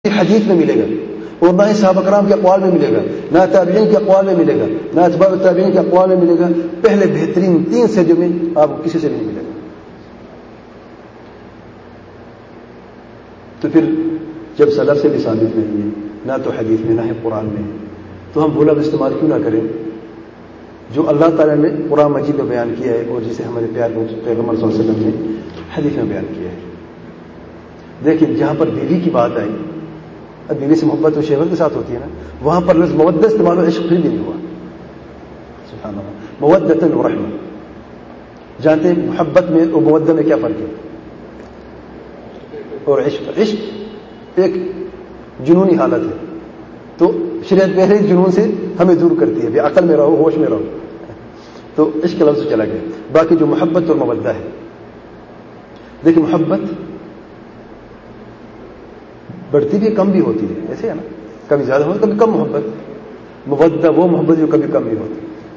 حدیث میں ملے گا، اور نہ ہی صحابہ کرام کے اقوال میں ملے گا، نہ تابعین کے اقوال میں ملے گا، نہ اتباع التابعین کے اقوال میں ملے گا. پہلے بہترین 3 سجدوں میں آپ کو کسی سے نہیں ملے گا. تو پھر جب سلف سے بھی ثابت نہیں ہے، نہ تو حدیث میں نہ ہے قرآن میں، تو ہم وہ لفظ استعمال کیوں نہ کریں جو اللہ تعالیٰ نے قرآن مجید میں بیان کیا ہے اور جسے ہمارے پیغمبر صلی اللہ علیہ وسلم نے حدیث میں بیان کیا ہے. لیکن جہاں پر بیوی کی بات آئی، بیوی سے محبت و شہوت کے ساتھ ہوتی ہے نا، وہاں پر لفظ مودت استعمال و عشق پھر بھی نہیں ہوا. سبحان اللہ. مودۃ و رحمہ. جانتے ہیں محبت میں اور مودت میں کیا فرق ہے؟ اور عشق ایک جنونی حالت ہے، تو شریعت پہلے جنون سے ہمیں دور کرتی ہے، بے عقل میں رہو، ہوش میں رہو، تو عشق کا لفظ چلا گیا. باقی جو محبت اور مودہ ہے، دیکھیں محبت بڑھتی بھی کم بھی ہوتی ہے، ایسے ہے نا، کبھی زیادہ ہوتی کبھی کم محبت. مودہ وہ محبت جو کبھی کم بھی ہوتی.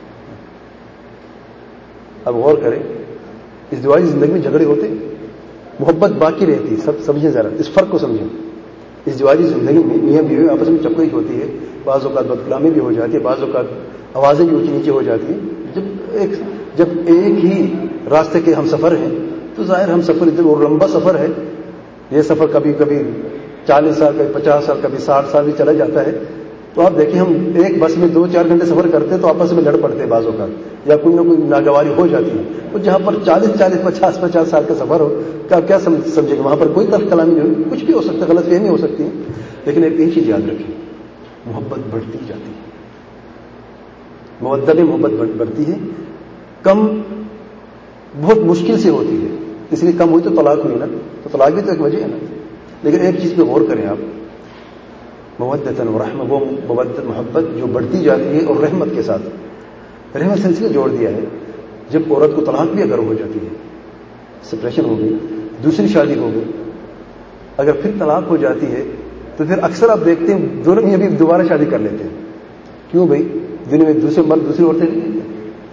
اب غور کریں، اس دعائی زندگی میں جھگڑے ہوتے، محبت باقی رہتی. سمجھیں ذرا اس فرق کو سمجھیں. اس دعائی زندگی میں میاں بیوی آپس میں چپکئی ہوتی ہے، بعض اوقات بدکلامی بھی ہو جاتی ہے، بعض اوقات آوازیں بھی اونچی نیچے ہو جاتی ہیں. جب ایک ہی راستے کے ہم سفر ہیں تو ظاہر ہم سفر اتنا لمبا سفر ہے، یہ سفر کبھی کبھی 40 سال کبھی 50 سال کبھی 60 سال بھی چلا جاتا ہے. تو آپ دیکھیں ہم ایک بس میں 2-4 گھنٹے سفر کرتے ہیں تو آپس میں لڑ پڑتے ہیں بعض اوقات، یا کوئی نہ کوئی ناگواری ہو جاتی ہے. اور جہاں پر 40-50 سال کا سفر ہو تو آپ کیا سمجھیں گے؟ وہاں پر کوئی طرف کلامی نہیں ہوگی، کچھ بھی ہو سکتا ہے، غلط فہمی ہو سکتی ہے. لیکن ایک چیز یاد رکھیں، محبت بڑھتی جاتی ہے. مودہ میں محبت بڑھتی ہے. کم بہت مشکل سے ہوتی ہے، اس لیے کم ہوئی تو طلاق ہوئی نا، تو طلاق بھی تو ایک وجہ ہے نا. لیکن ایک چیز پہ غور کریں آپ، مودۃ و رحمہ، وہ مودت محبت جو بڑھتی جاتی ہے اور رحمت کے ساتھ. رحمت سلسلے جوڑ دیا ہے. جب عورت کو طلاق بھی اگر ہو جاتی ہے، سپریشن ہو گئی، دوسری شادی ہو گئی، اگر پھر طلاق ہو جاتی ہے تو پھر اکثر آپ دیکھتے ہیں دونوں میں بھی دوبارہ شادی کر لیتے ہیں. کیوں بھائی؟ دنیا میں دوسرے مرد دوسری عورتیں نہیں ہیں.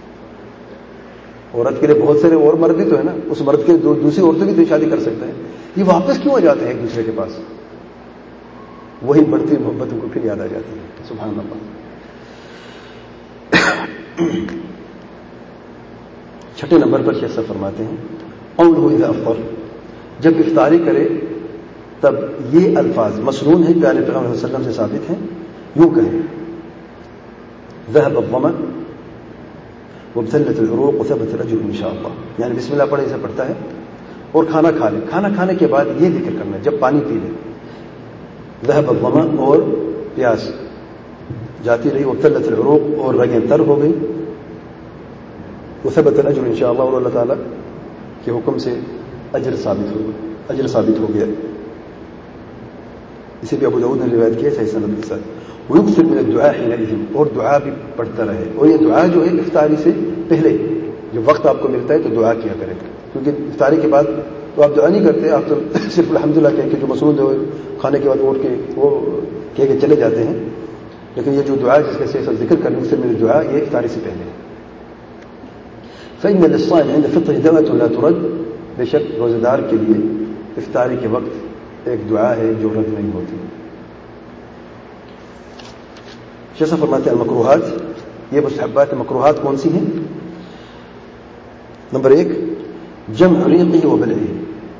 عورت کے لیے بہت سارے اور مرد بھی تو ہے نا، اس مرد کے دوسری عورتوں کی تو شادی کر سکتے ہیں. یہ واپس کیوں آ جاتے ہیں ایک دوسرے کے پاس؟ وہی بڑھتی محبتوں کو پھر یاد آ جاتی ہے. سبحان اللہ. چھٹے نمبر پر شیخ صاحب فرماتے ہیں قوله اذا افطر، جب افطاری کرے تب یہ الفاظ مسنون ہیں، پیارے پیغمبر صلی اللہ علیہ وسلم سے ثابت ہیں. یوں کہیں ذهب الظمأ وابتلت العروق وثبت الاجر ان شاء اللہ. یعنی بسم اللہ پڑھے سے پڑھتا ہے اور کھانا کھا لے. کھانا کھانے کے بعد یہ ذکر کرنا ہے جب پانی پی لے، ذهب الظمأ اور پیاس جاتی رہی، وابتلت العروق اور رگیں تر ہو گئی، وثبت الاجر ان شاء اللہ، اور اللہ تعالیٰ کے حکم سے اجر ثابت ہو گیا. اسے بھی ابو داؤد نے روایت کی ہے صحیح سند کے ساتھ. ويكثر من الدعاء حينئذ، اور دعا بھی پڑھتا رہے. اور یہ دعا جو ہے افطاری سے پہلے جو وقت آپ کو ملتا ہے تو دعا کیا کرے، کیونکہ افطاری کے بعد تو آپ دعا نہیں کرتے، آپ تو صرف الحمدللہ کہہ کے جو مسنون ہے کھانے کے بعد اٹھ کے وہ کہہ کے چلے جاتے ہیں. لیکن یہ جو دعا جس کا صرف ذکر کرنے سے میری دعا یہ افطاری سے پہلے. فإن للصائم عند فطره دعوة لا ترد، بے شک روزہ دار کے لیے افطاری کے وقت ایک دعا ہے جو رد نہیں ہوتی. شیخ صاحب فرماتے ہیں المکروہات، یہ مستحبات مکروہات کون سی ہیں؟ نمبر 1 جمع ریقہ و بلعہ،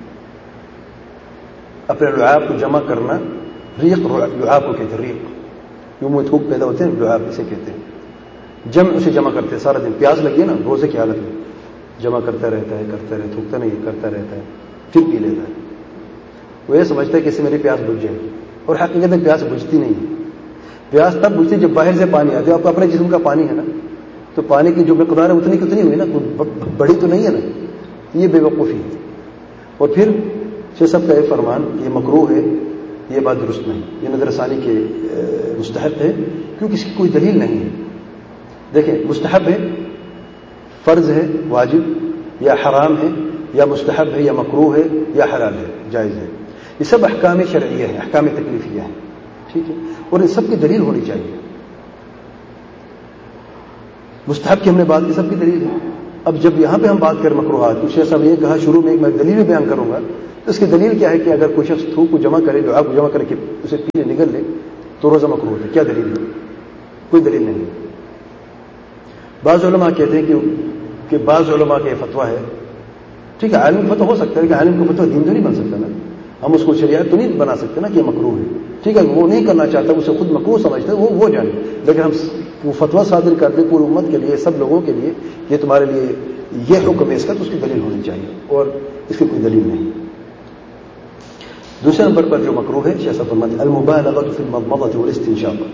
اپنے لعاب کو جمع کرنا. ریق لعاب کو کہتے ہیں، ریق یوں میں تھوک پیدا ہوتے ہیں، لعاب اسے کہتے ہیں. جمع اسے جمع کرتے ہیں، سارا دن پیاس لگی ہے نا روزے کی حالت میں، جمع کرتا رہتا ہے، تھوکتا نہیں، کرتا رہتا ہے، پھر پی لیتا ہے. وہ یہ سمجھتا ہے کہ اس سے میری پیاس بجھ جائے گی، اور حقیقت میں پیاس بجھتی نہیں ہے. پیاس تب بجھتی جب باہر سے پانی آتے. آپ کو اپنے جسم کا پانی ہے نا، تو پانی کی جو مقدار ہے اتنی کتنی ہوئی نا، بڑی تو نہیں ہے نا. یہ بے وقوفی ہے. اور پھر شیخ صاحب کا یہ فرمان یہ مکروہ ہے، یہ بات درست نہیں، یہ نظر ثانی کے مستحب ہے، کیونکہ اس کی کوئی دلیل نہیں ہے. دیکھیں مستحب ہے، فرض ہے، واجب، یا حرام ہے، یا مستحب ہے، یا مکروہ ہے، یا حلال ہے، جائز ہے. یہ سب احکام شرعیہ ہیں، احکام تکلیفیہ ہیں. ٹھیک ہے، اور ان سب کی دلیل ہونی چاہیے. مستحب کی ہم نے بات کی، سب کی دلیل ہے. اب جب یہاں پہ ہم بات کریں مکروہات، کچھ شیخ صاحب یہ کہا شروع میں ایک میں دلیل بیان کروں گا، تو اس کی دلیل کیا ہے کہ اگر کوئی شخص تھوک کو جمع کرے، لعاب کو جمع کرے کہ اسے پینے نگل لے تو روزہ مکروہ ہے، کیا دلیل ہے؟ کوئی دلیل نہیں ہے۔ بعض علماء کہتے ہیں کہ بعض علماء کا یہ فتویٰ ہے، ٹھیک ہے عالم فتویٰ ہو سکتا ہے لیکن عالم کا فتویٰ دین تو نہیں بن سکتا نا، ہم اس کو شریعت تو نہیں بنا سکتے نا کہ یہ مکروہ ہے، ٹھیک ہے وہ نہیں کرنا چاہتا، اسے خود مکروہ سمجھتا ہے وہ جانے، لیکن ہم وہ فتویٰ صادر کرتے پوری امت کے لیے، سب لوگوں کے لیے یہ تمہارے لیے یہ حکم ہے اس کا، تو اس کی دلیل ہونی چاہیے، اور اس کی کوئی دلیل نہیں۔ دوسرے نمبر پر جو مکروہ ہے شیخ صاحب فرماتے ہیں المبالغۃ فی المضمضۃ والاستنشاق،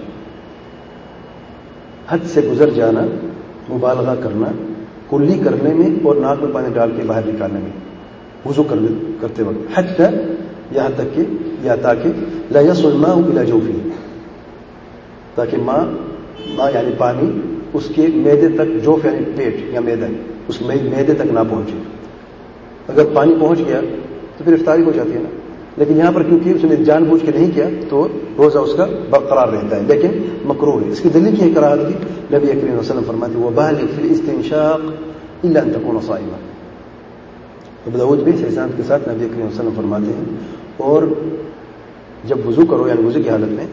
حد سے گزر جانا، مبالغہ کرنا کلی کرنے میں اور ناک میں پانی ڈال کے باہر نکالنے میں وضو کرتے وقت، حتی یہاں تک کہ یا تاکہ لا یصل الماء الی جوفہ، تاکہ ماء یعنی پانی اس کے معدے تک، جوف یعنی پیٹ یا معدہ، اس معدے تک نہ پہنچے۔ اگر پانی پہنچ گیا تو پھر افطاری ہو جاتی ہے نا، لیکن یہاں پر کیونکہ اس نے جان بوجھ کے نہیں کیا تو روزہ اس کا برقرار رہتا ہے، لیکن مکروہ ہے۔ اس کی دلیل کی کراہت کی نبی کریم صلی اللہ علیہ وسلم فرماتے ہیں وبالغ فی الاستنشاق الا ان تكون صائما، ابو داؤد بھی صحیح سند کے ساتھ نبی کریم صلی اللہ علیہ وسلم فرماتے ہیں اور جب وضو کرو یعنی وضو کی حالت میں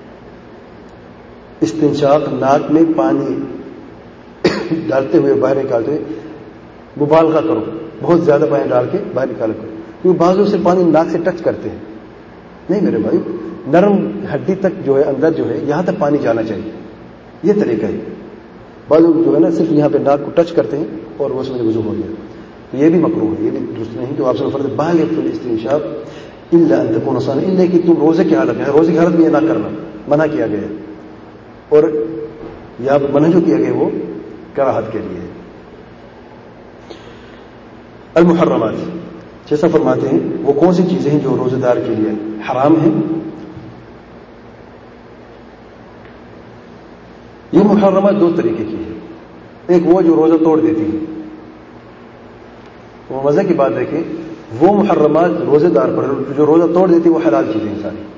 استنشاق ناک میں پانی ڈالتے ہوئے باہر نکالتے ہوئے مبالغہ کرو، بہت زیادہ پانی ڈال کے باہر نکالا کرو، کیونکہ بعضوں سے پانی ناک سے ٹچ کرتے ہیں، نہیں میرے بھائی، نرم ہڈی تک جو ہے اندر جو ہے یہاں تک پانی جانا چاہیے، یہ طریقہ ہے۔ بعض لوگ جو ہے نا صرف یہاں پہ ناک کو ٹچ کرتے ہیں اور وہ اس میں وضو ہو گیا، تو یہ بھی مکروہ ہے، یہ بھی درست نہیں۔ تو آپ سے فرض بالغ فی الاستنشاق الا ان تكون صائما، الا کہ تم روزے کی حالت میں، روزے کی حالت میں یہ نہ کرنا منع کیا گیا ہے، اور یہاں پہ منع جو کیا گیا وہ کراہت کے لیے ہے۔ المحرمات، جیسا فرماتے ہیں وہ کون سی چیزیں ہیں جو روزے دار کے لیے حرام ہیں؟ یہ محرمات دو طریقے کی ہیں، ایک وہ جو روزہ توڑ دیتی ہیں، وہ مزے کی بات دیکھیں، وہ محرمات روزے دار پر جو روزہ توڑ دیتی وہ حلال چیزیں ہیں ساری،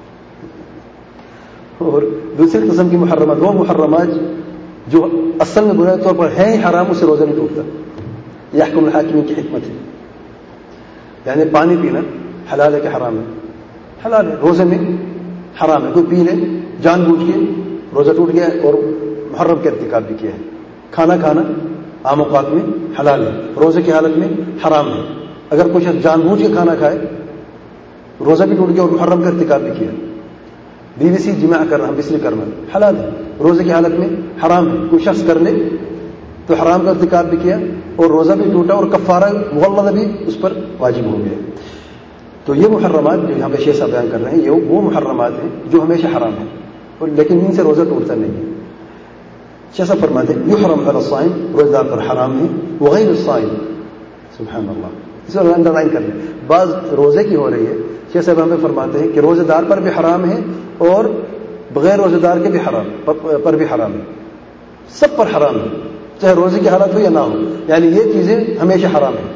اور دوسری قسم کی محرمات وہ محرمات جو اصل میں بنیادی طور پر ہیں ہی حرام، اسے روزہ نہیں ٹوٹتا، یہ حکم الحاکمین کی حکمت ہے۔ یعنی پانی پینا حلال ہے کہ حرام ہے؟ حلال ہے، روزے میں حرام ہے، کوئی پی لے جان بوجھ کے روزہ ٹوٹ گیا اور محرم کا ارتکاب بھی کیا ہے۔ کھانا کھانا عام اوقات میں حلال ہے، روزے کی حالت میں حرام ہے، اگر کوئی شخص جان بوجھ کے کھانا کھائے روزہ بھی ٹوٹ گیا اور محرم کا ارتکاب بھی کیا۔ بیوی سے جماع کرنا، ہم بسری کرنا حلال ہے، روزے کی حالت میں حرام ہے، کوئی شخص کر لے تو حرام کا ارتکاب بھی کیا اور روزہ بھی ٹوٹا اور کفارہ مغلظہ بھی اس پر واجب ہو گیا۔ تو یہ محرمات جو یہاں پہ شیخ صاحب بیان کر رہے ہیں یہ وہ محرمات ہیں جو ہمیشہ حرام ہیں، اور لیکن ان سے روزہ ٹوٹتا نہیں ہے۔ شیخ صاحب فرماتے ہیں یحرم علی الصائم، روزہ دار پر حرام ہے، وغیر الصائم، سبحان اللہ، اس کو انڈر لائن کر لیں، بعض روزے کی ہو رہی ہے، شیخ صاحب ہمیں فرماتے ہیں کہ روزے دار پر بھی حرام ہے اور بغیر روزے دار کے بھی حرام پر بھی حرام ہے، سب پر حرام ہے، چاہے روزے کی حالت ہو یا نہ ہو، یعنی یہ چیزیں ہمیشہ حرام ہیں۔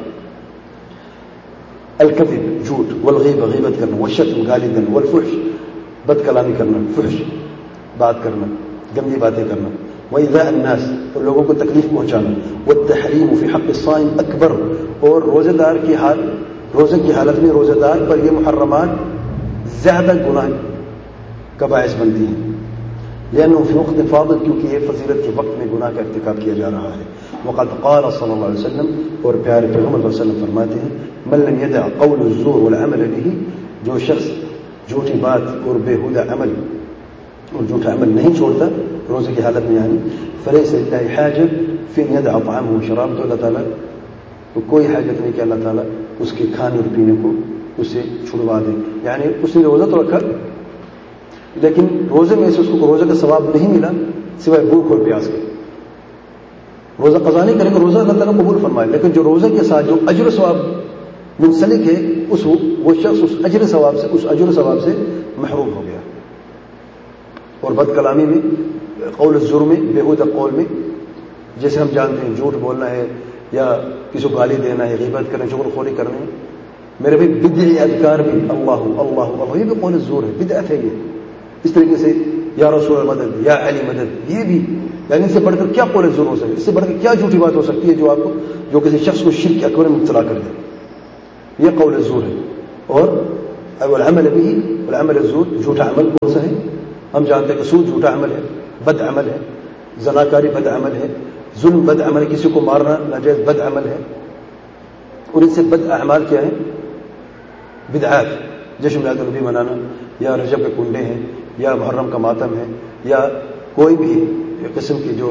الکذب، جھوٹ، والغیبہ، غیبت کرنا، والشتم، گالی دینا، والفحش، بد کلامی کرنا، فحش بات کرنا، گندی باتیں کرنا، وإيذاء الناس، اور لوگوں کو تکلیف پہنچانا، والتحریم فی حق الصائم اکبر، اور روزے دار کی روزے کی حالت میں روزے دار پر یہ محرمات زیادہ گناہ کا باعث بنتی ہیں، لأنه في وقت فاضل، کیونکہ یہ فضیلت کے وقت میں گناہ کا ارتکاب کیا جا رہا ہے۔ وقد قال صلی اللہ علیہ وسلم، اور پیارے پیغمبر صلی اللہ علیہ وسلم فرماتے ہیں من لم يدع قول الزور والعمل به، جو شخص جھوٹی بات اور بیہودہ عمل اور جھوٹا عمل نہیں چھوڑتا روزے کی حالت میں، یعنی فلیس للہ حاجت فی ان یدع طعامه وشرابه، تو اللہ تعالیٰ کو کوئی حاجت نہیں کہ اللہ تعالیٰ اس کے کھانے اور پینے کو اسے چھڑوا دے، یعنی اس نے روزہ تو رکھا لیکن روزے میں سے اس کو روزے کا ثواب نہیں ملا سوائے بھوک اور پیاس کے، روزہ قضا نہیں کرے گا، روزہ اللہ تعالیٰ قبول فرمائے، لیکن جو روزے کے ساتھ جو اجر و ثواب منسلک ہے وہ شخص اس اجر و ثواب سے محروم ہو گیا۔ اور بد کلامی میں، قول الزور میں، بیہودہ قول میں، جیسے ہم جانتے ہیں جھوٹ بولنا ہے یا کسی کو گالی دینا ہے، غیبت کرنا، چغل خوری کرنا ہے، میرے بھائی بدعی اذکار بھی، اللہ اللہ اللہ، یہ بھی قول الزور ہے، بدعت ہے یہ، اس طریقے سے یا رسول مدد، یا علی مدد، یہ بھی یعنی اس سے بڑھ کر کیا قول زور ہو سکتی ہے، اس سے بڑھ کر کیا جھوٹی بات ہو سکتی ہے جو کسی شخص کو شرک اکبر میں مبتلا کر دے، یہ قول زور ہے۔ اور العمل بھی، العمل الزور، جھوٹا عمل کون سا ہے؟ ہم جانتے ہیں کہ سود جھوٹا عمل ہے، بد عمل ہے، زناکاری بد عمل ہے، ظلم بد عمل ہے، کسی کو مارنا ناجائز بد عمل ہے۔ اور ان سے بد اعمال کیا ہے؟ بدعات، جشن میلاد النبی منانا، یا رجب کے کنڈے ہیں، یا محرم کا ماتم ہے، یا کوئی بھی قسم کی جو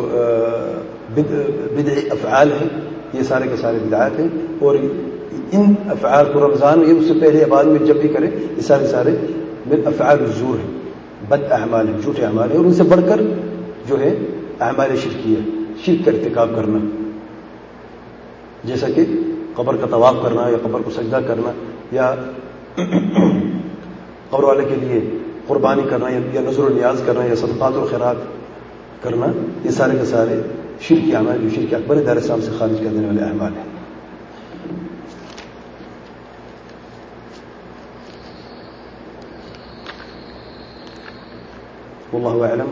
بدعی افعال ہیں، یہ سارے کے سارے بدعات ہیں۔ اور ان افعال کو رمضان میں، اس سے پہلے بعد میں جب بھی کریں، یہ سارے من افعال الزور ہیں، بد اعمال ہیں، جھوٹے اعمال ہیں۔ اور ان سے بڑھ کر جو ہے اعمال شرکیہ، شرک کا ارتکاب کرنا، جیسا کہ قبر کا طواف کرنا، یا قبر کو سجدہ کرنا، یا قبر والے کے لیے قربانی کرنا، یا نذر و نیاز کرنا، یا صدقات و خیرات کرنا، یہ سارے کے سارے شرک اعمال، جو شرک اکبر دار اسلام سے خارج کر دینے والے اعمال ہیں۔ واللہ اعلم۔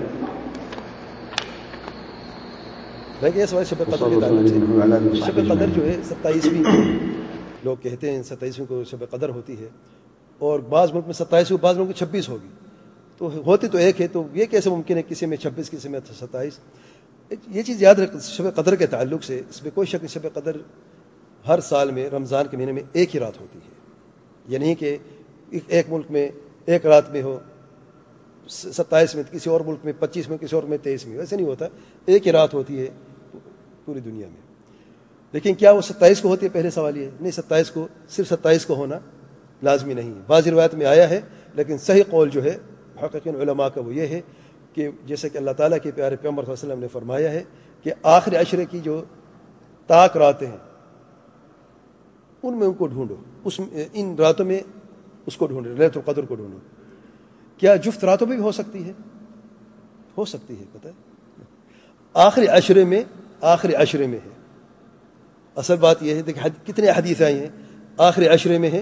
یہ سوال شب قدر کے تعلق سے، شب قدر جو ہے 27ویں لوگ کہتے ہیں 27ویں کو شب قدر ہوتی ہے، اور بعض ملک میں 27 ہو، بعض ملک میں 26 ہوگی، تو ہوتی تو ایک ہے، تو یہ کیسے ممکن ہے کسی میں 26 کسی میں 27؟ یہ چیز یاد رکھ، شب قدر کے تعلق سے اس میں کوئی شک نہیں، شب قدر ہر سال میں رمضان کے مہینے میں ایک ہی رات ہوتی ہے، یہ نہیں کہ ایک ملک میں ایک رات میں ہو 27 میں، کسی اور ملک میں 25 میں، کسی اور میں 23 میں، ویسے نہیں ہوتا، ایک ہی رات ہوتی ہے پوری دنیا میں۔ لیکن کیا وہ 27 کو ہوتی ہے؟ پہلے سوال یہ ہے، نہیں، 27 کو صرف 27 کو ہونا لازمی نہیں ہے، بعض روایت میں آیا ہے، لیکن صحیح قول جو ہے محققین علماء کا وہ یہ ہے کہ جیسے کہ اللہ تعالیٰ کے پیارے پیغمبر صلی اللہ علیہ وسلم نے فرمایا ہے کہ آخری عشرے کی جو طاق راتیں ہیں ان میں ان کو ڈھونڈو، ان راتوں میں اس کو ڈھونڈو، لیلۃ القدر کو ڈھونڈو۔ کیا جفت راتوں میں بھی ہو سکتی ہے؟ ہو سکتی ہے، پتہ ہے، آخری عشرے میں ہے۔ اصل بات یہ ہے، دیکھیں کتنے حدیث آئی ہیں، آخری عشرے میں ہے،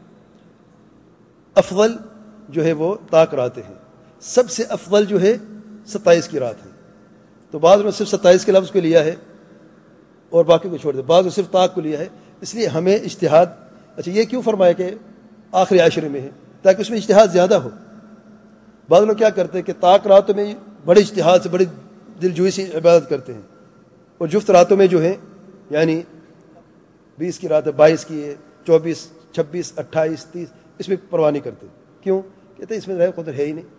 افضل جو ہے وہ طاق راتیں ہیں، سب سے افضل جو ہے 27 کی رات ہے۔ تو بعض میں صرف 27 کے لفظ کو لیا ہے اور باقی کو چھوڑ دیا، بعض میں صرف طاق کو لیا ہے، اس لیے ہمیں اجتہاد، اچھا یہ کیوں فرمایا کہ آخری عشرے میں ہے؟ تاکہ اس میں اجتہاد زیادہ ہو۔ بعض لوگ کیا کرتے ہیں کہ طاق راتوں میں بڑے اجتہاد سے، بڑی دلجوئی سے عبادت کرتے ہیں، اور جفت راتوں میں جو ہے یعنی 20 کی رات ہے، 22 کی ہے، 24، 26، 28، 30، اس میں پرواہ نہیں کرتے۔ کیوں؟ کہتے ہیں اس میں رہ قدر ہے ہی نہیں۔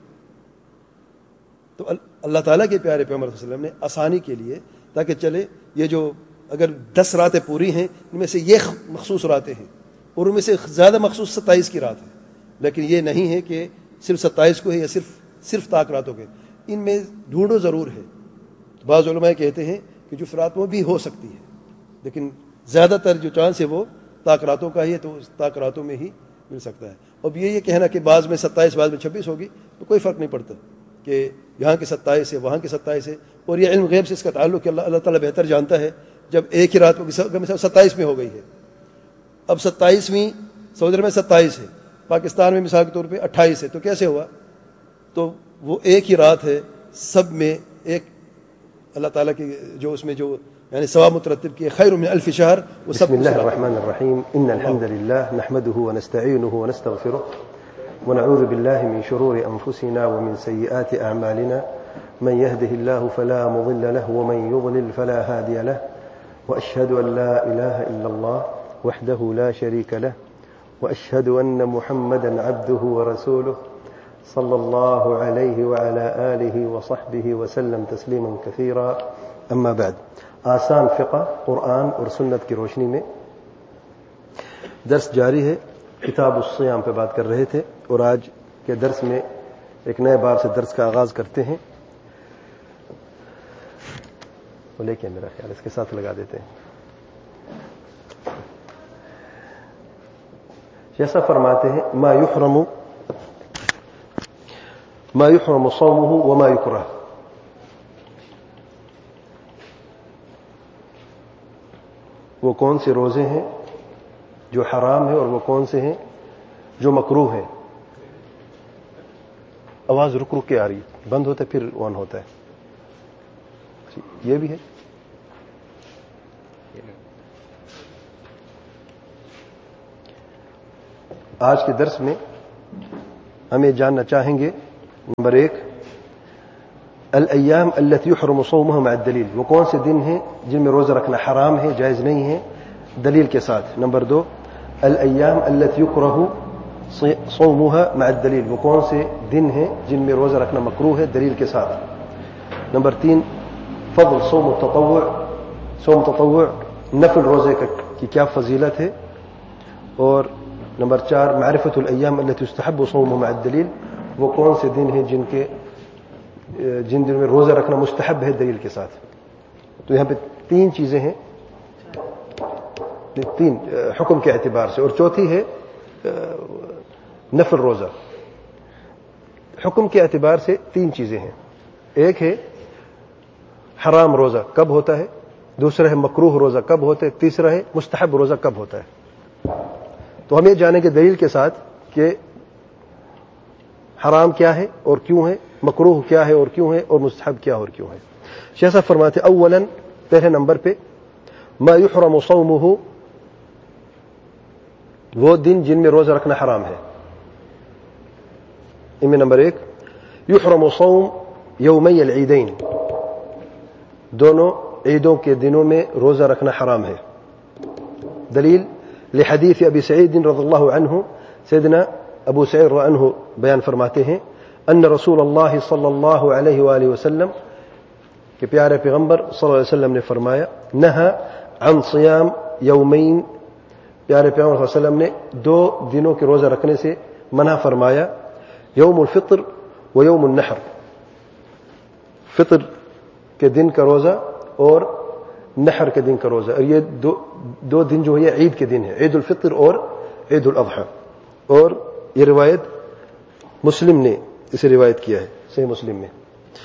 تو اللہ تعالیٰ کے پیارے پیغمبر صلی اللہ علیہ وسلم نے آسانی کے لیے، تاکہ چلے یہ جو اگر 10 راتیں پوری ہیں ان میں سے یہ مخصوص راتیں ہیں، اور ان میں سے زیادہ مخصوص 27 کی رات ہے، لیکن یہ نہیں ہے کہ صرف 27 کو ہے یا صرف طاق راتوں کے، ان میں ڈھونڈو ضرور ہے۔ تو بعض علماء کہتے ہیں کہ جو رات میں بھی ہو سکتی ہے، لیکن زیادہ تر جو چانس ہے وہ طاق راتوں کا ہی ہے، تو طاق راتوں میں ہی مل سکتا ہے۔ اب یہ کہنا کہ بعض میں 27 بعض میں 26 ہوگی، تو کوئی فرق نہیں پڑتا کہ یہاں کے 27 ہے وہاں کے 27 ہے، اور یہ علم غیب سے اس کا تعلق کہ اللہ تعالیٰ بہتر جانتا ہے۔ جب ایک ہی رات میں 27 میں ہو گئی ہے، اب 27ویں سعودی عرب میں 27 ہے، پاکستان میں مثال کے طور پہ 28 ہے، تو کیسے ہوا؟ تو وہ ایک ہی رات ہے، سب میں ایک اللہ تعالیٰ کی جو اس میں جو یعنی ثواب مترتب کیے، خیر من الف شہر، وہ سب۔ بسم اللہ الرحمن الرحیم، ان الحمد للہ نحمده ونستعینه ونستغفره ونعوذ بالله من شرور انفسنا ومن سيئات اعمالنا، من يهده الله فلا مضل له ومن يضلل فلا هادي له، واشهد ان لا اله الا الله وحده لا شريك له، واشهد ان محمدا عبده ورسوله صلى الله عليه وعلى آله وصحبه وسلم تسلیما كثيرا، اما بعد۔ آسان فقہ قرآن اور سنت کی روشنی میں درس جاری ہے۔ کتاب الصیام پہ بات کر رہے تھے، اور آج کے درس میں ایک نئے باب سے درس کا آغاز کرتے ہیں۔ وہ لے کے میرا خیال اس کے ساتھ لگا دیتے ہیں۔ جیسا فرماتے ہیں ما يحرم صومه وما يكره، وہ کون سے روزے ہیں جو حرام ہیں اور وہ کون سے ہیں جو مکروہ ہیں۔ آواز رک رک کے آ رہی ہے، بند ہوتا ہے پھر آن ہوتا ہے۔ یہ بھی ہے. آج کے درس میں ہم یہ جاننا چاہیں گے نمبر 1 الایام التي يحرم صومها مع الدلیل، وہ کون سے دن ہیں جن میں روزہ رکھنا حرام ہے، جائز نہیں ہے دلیل کے ساتھ. نمبر 2 الایام التي يكره صومها مع الدلیل، وہ کون سے دن ہیں جن میں روزہ رکھنا مکروہ ہے دلیل کے ساتھ. نمبر 3 فضل صوم التطوع، صوم تطوع نفل روزے کی کیا فضیلت ہے. اور نمبر 4 معرفت الایام التي يستحب صومها مع الدلیل، وہ کون سے دن ہیں جن دن میں روزہ رکھنا مستحب ہے دلیل کے ساتھ. تو یہاں پہ 3 چیزیں ہیں، 3 حکم کے اعتبار سے، اور چوتھی ہے نفل روزہ. حکم کے اعتبار سے 3 چیزیں ہیں. ایک ہے حرام روزہ کب ہوتا ہے، دوسرا ہے مکروہ روزہ کب ہوتا ہے، تیسرا ہے مستحب روزہ کب ہوتا ہے. تو ہم یہ جانیں گے دلیل کے ساتھ کہ حرام کیا ہے اور کیوں ہے، مکروہ کیا ہے اور کیوں ہے، اور مستحب کیا اور کیوں ہے. شیخ صاحب فرماتے اولا پہلے نمبر پہ ما يحرم صومه، وہ دن جن میں روزہ رکھنا حرام ہے. ان میں نمبر 1 يحرم صوم یومی العیدین، دونوں عیدوں کے دنوں میں روزہ رکھنا حرام ہے. دلیل لحدیث ابی سعید رضی اللہ عنہ، سیدنا ابو سعید رضی اللہ عنہ بیان فرماتے ہیں ان رسول اللہ صلی اللہ علیہ وآلہ وسلم، کہ پیارے پیغمبر صلی اللہ علیہ وسلم نے فرمایا نہا عن صیام یومین، پیارے پیغمبر صلی اللہ علیہ وسلم نے 2 دنوں کے روزہ رکھنے سے منع فرمایا، یوم الفطر و یوم النحر، فطر کے دن کا روزہ اور نحر کے دن کا روزہ. اور یہ دو دن جو ہے عید کے دن ہے، عید الفطر اور عید الاضحیٰ. اور یہ روایت مسلم نے اسے روایت کیا ہے صحیح مسلم میں.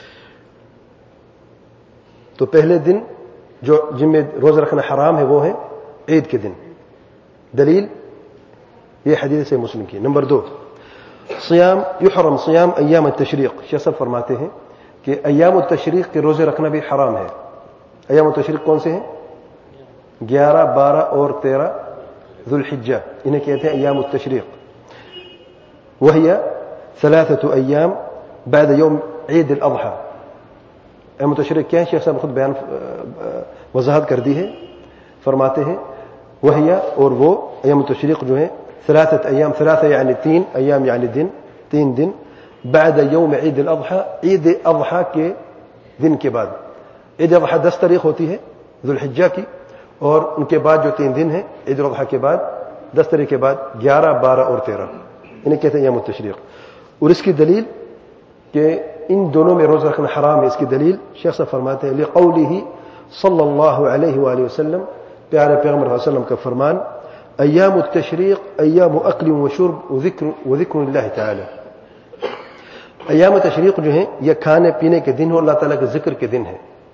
تو پہلے دن جن میں روزہ رکھنا حرام ہے وہ ہے عید کے دن. دلیل یہ حدیث صحیح مسلم کی. نمبر 2 صیام یحرم صیام ایام التشریق، شیخ صاحب فرماتے ہیں کہ ایام التشریق کے روزے رکھنا بھی حرام ہے. ایام التشریق کون سے ہیں؟ 11 12 اور 13 ذو الحجہ، انہیں کہتے ہیں ایام التشریق. وہی 3 ایام بعد یوم عید الاضحیٰ. ایام التشریق کیا ہے؟ شیخ صاحب خود بیان وضاحت کر دی ہے. فرماتے ہیں وہی، اور وہ ایام التشریق جو ہیں 3 ایام، 3 یعنی 3 ایام یعنی دن، 3 دن بعد یوم عید الاضحیٰ، عید اضحیٰ کے دن کے بعد. عید الاضحیٰ 10 تاریخ ہوتی ہے ذو الحجہ کی، اور ان کے بعد جو 3 دن ہیں عید الاضحیٰ کے بعد 10 تاریخ کے بعد 11 12 اور 13، انہیں کہتے ہیں ایام التشریق. اور اس کی دلیل کہ ان دونوں میں روزہ رکھنا حرام ہے، اس کی دلیل شیخ صاحب فرماتے ہیں لقولہ صلی اللہ علیہ وآلہ وسلم، پیارے پیغمبر صلی اللہ علیہ وسلم کا فرمان ایام التشریق ایام اکل و شرب و ذکر اللہ تعالی. ایام تشریق جو ہیں یہ کھانے پینے کے دن ہو، اللہ تعالیٰ کے ذکر کے دن ہے.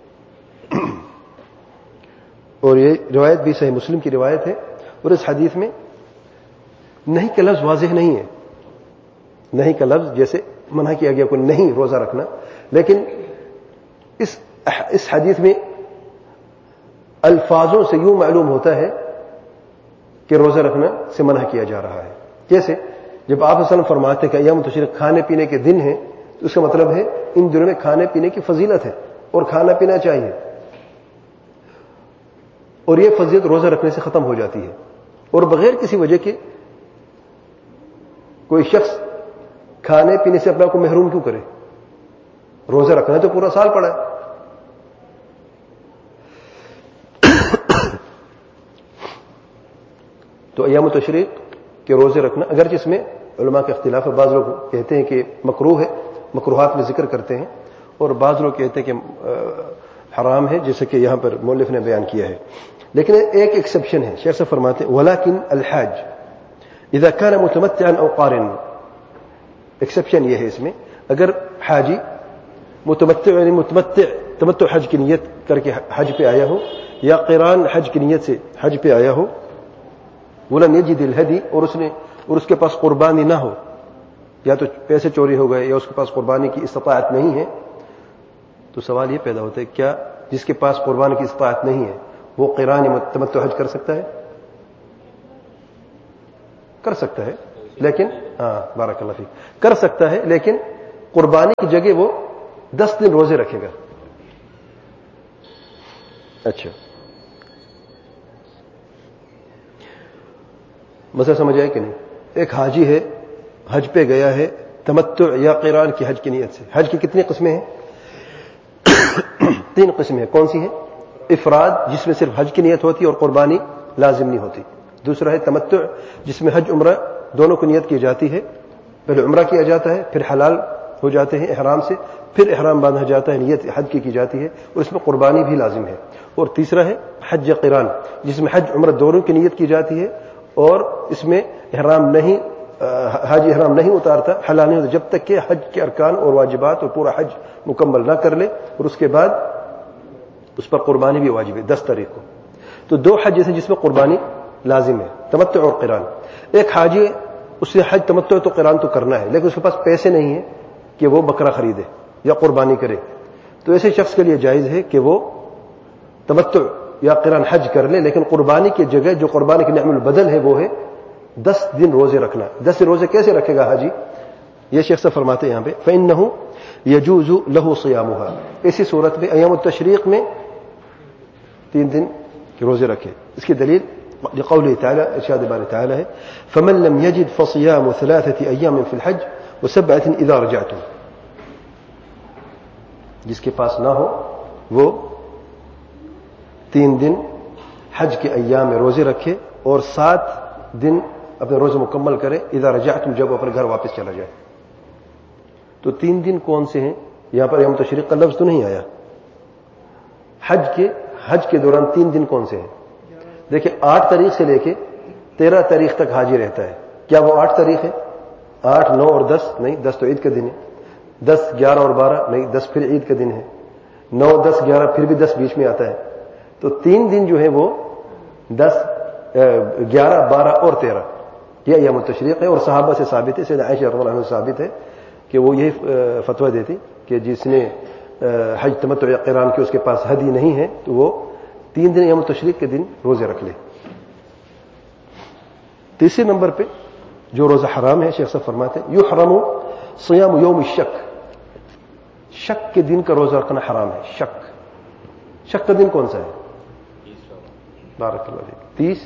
اور یہ روایت بھی صحیح مسلم کی روایت ہے. اور اس حدیث میں نہیں کا لفظ واضح نہیں ہے، نہیں کا لفظ جیسے منع کیا گیا کوئی نہیں روزہ رکھنا، لیکن اس حدیث میں الفاظوں سے یوں معلوم ہوتا ہے کہ روزہ رکھنا سے منع کیا جا رہا ہے. جیسے جب آپ صلی اللہ علیہ وسلم فرماتے ہیں کہ ایام التشریق کھانے پینے کے دن ہیں، تو اس کا مطلب ہے ان دنوں میں کھانے پینے کی فضیلت ہے اور کھانا پینا چاہیے، اور یہ فضیلت روزہ رکھنے سے ختم ہو جاتی ہے. اور بغیر کسی وجہ کے کوئی شخص کھانے پینے سے اپنا کو محروم کیوں کرے؟ روزہ رکھنا تو پورا سال پڑا ہے. تو ایام التشریق کے روزے رکھنا، اگرچہ اس میں علماء کے اختلاف ہے، بعض لوگ کہتے ہیں کہ مکروہ ہے، مکروہات میں ذکر کرتے ہیں، اور بعض لوگ کہتے ہیں کہ حرام ہے، جیسے کہ یہاں پر مؤلف نے بیان کیا ہے. لیکن ایک ایکسیپشن ہے، شیخ صاحب فرماتے ہیں ولیکن الحاج اذا كان متمتعا او قارن. ایکسیپشن یہ ہے اس میں، اگر حاجی متمتع یعنی تمتع حج کی نیت کر کے حج پہ آیا ہو، یا قران حج کی نیت سے حج پہ آیا ہو، ولم یجد الہدی، اور اس کے پاس قربانی نہ ہو، یا تو پیسے چوری ہو گئے یا اس کے پاس قربانی کی استطاعت نہیں ہے، تو سوال یہ پیدا ہوتا ہے کیا جس کے پاس قربانی کی استطاعت نہیں ہے وہ قران یا تمتع حج کر سکتا ہے؟ کر سکتا ہے، لیکن بارک اللہ فیک، کر سکتا ہے، لیکن قربانی کی جگہ وہ 10 دن روزے رکھے گا. اچھا، مسئلہ سمجھ آئے کہ نہیں؟ ایک حاجی ہے، حج پہ گیا ہے تمتع یا قران کی حج کی نیت سے. حج کی کتنی قسمیں ہیں؟ 3 قسمیں ہیں. کون سی ہیں؟ افراد، جس میں صرف حج کی نیت ہوتی ہے اور قربانی لازم نہیں ہوتی. دوسرا ہے تمتع، جس میں حج عمرہ دونوں کی نیت کی جاتی ہے. پہلے عمرہ کیا جاتا ہے، پھر حلال ہو جاتے ہیں احرام سے، پھر احرام باندھا جاتا ہے، نیت حج کی جاتی ہے اور اس میں قربانی بھی لازم ہے. اور تیسرا ہے حج قران، جس میں حج عمرہ دونوں کی نیت کی جاتی ہے اور اس میں حاجی احرام نہیں اتارتا، حلال نہیں ہوتا جب تک کہ حج کے ارکان اور واجبات اور پورا حج مکمل نہ کر لے، اور اس کے بعد اس پر قربانی بھی واجب ہے 10 تاریخ کو. تو 2 حج جیسے جس میں قربانی لازم ہے، تمتع اور قران. ایک حاجی اسے حج تمتع تو قران تو کرنا ہے، لیکن اس کے پاس پیسے نہیں ہیں کہ وہ بکرا خریدے یا قربانی کرے، تو ایسے شخص کے لیے جائز ہے کہ وہ تمتع یا قران حج کر لے، لیکن قربانی کی جگہ جو قربانی کے نعم البدل ہے وہ ہے 10 دن روزے رکھنا. 10 روزے کیسے رکھے گا حاجی؟ یہ شیخ صاحب فرماتے ہیں یہاں پہ فإنه يجوز له صيامها. ایسی صورت میں ایام التشریق میں 3 دن کے روزے رکھے. اس کی دلیل لقوله تعالى، ارشاد بارے تعالی ہے فمن لم يجد فصيام 3 أيام في الحج و7 إذا رجعتم. جس کے پاس نہ ہو وہ 3 دن حج کے ایام میں روزے رکھے اور 7 دن اپنے روزے مکمل کرے اذا رجعتم، جب اپنے گھر واپس چلا جائے. تو 3 دن کون سے ہیں؟ یہاں پر یوم تشریق کا لفظ تو نہیں آیا. حج کے دوران 3 دن کون سے ہیں؟ دیکھیں 8 تاریخ سے لے کے 13 تاریخ تک حاجی رہتا ہے. کیا وہ 8 تاریخ ہے؟ 8، 9 اور 10 نہیں، 10 تو عید کا دن ہے. 10، 11 اور 12 نہیں، 10 پھر عید کا دن ہے. 9، 10، 11 پھر بھی 10 بیچ میں آتا ہے. تو 3 دن جو ہے وہ 10، 11، 12 اور 13 یہ ایام التشریق ہے. اور صحابہ سے ثابت ہے، سیدنا عائشہ رضی اللہ عنہا سے ثابت ہے کہ وہ یہی فتویٰ دیتی کہ جس نے حج تمتع یا قران کی اس کے پاس ہدی نہیں ہے تو وہ 3 دن یوم تشریق کے دن روزے رکھ لے. تیسرے نمبر پہ جو روزہ حرام ہے، شیخ صاحب فرماتے ہیں یحرم صیام یوم الشک. شک کے دن کا روزہ رکھنا حرام ہے. شک کا دن کون سا ہے؟ بارک اللہ فیک.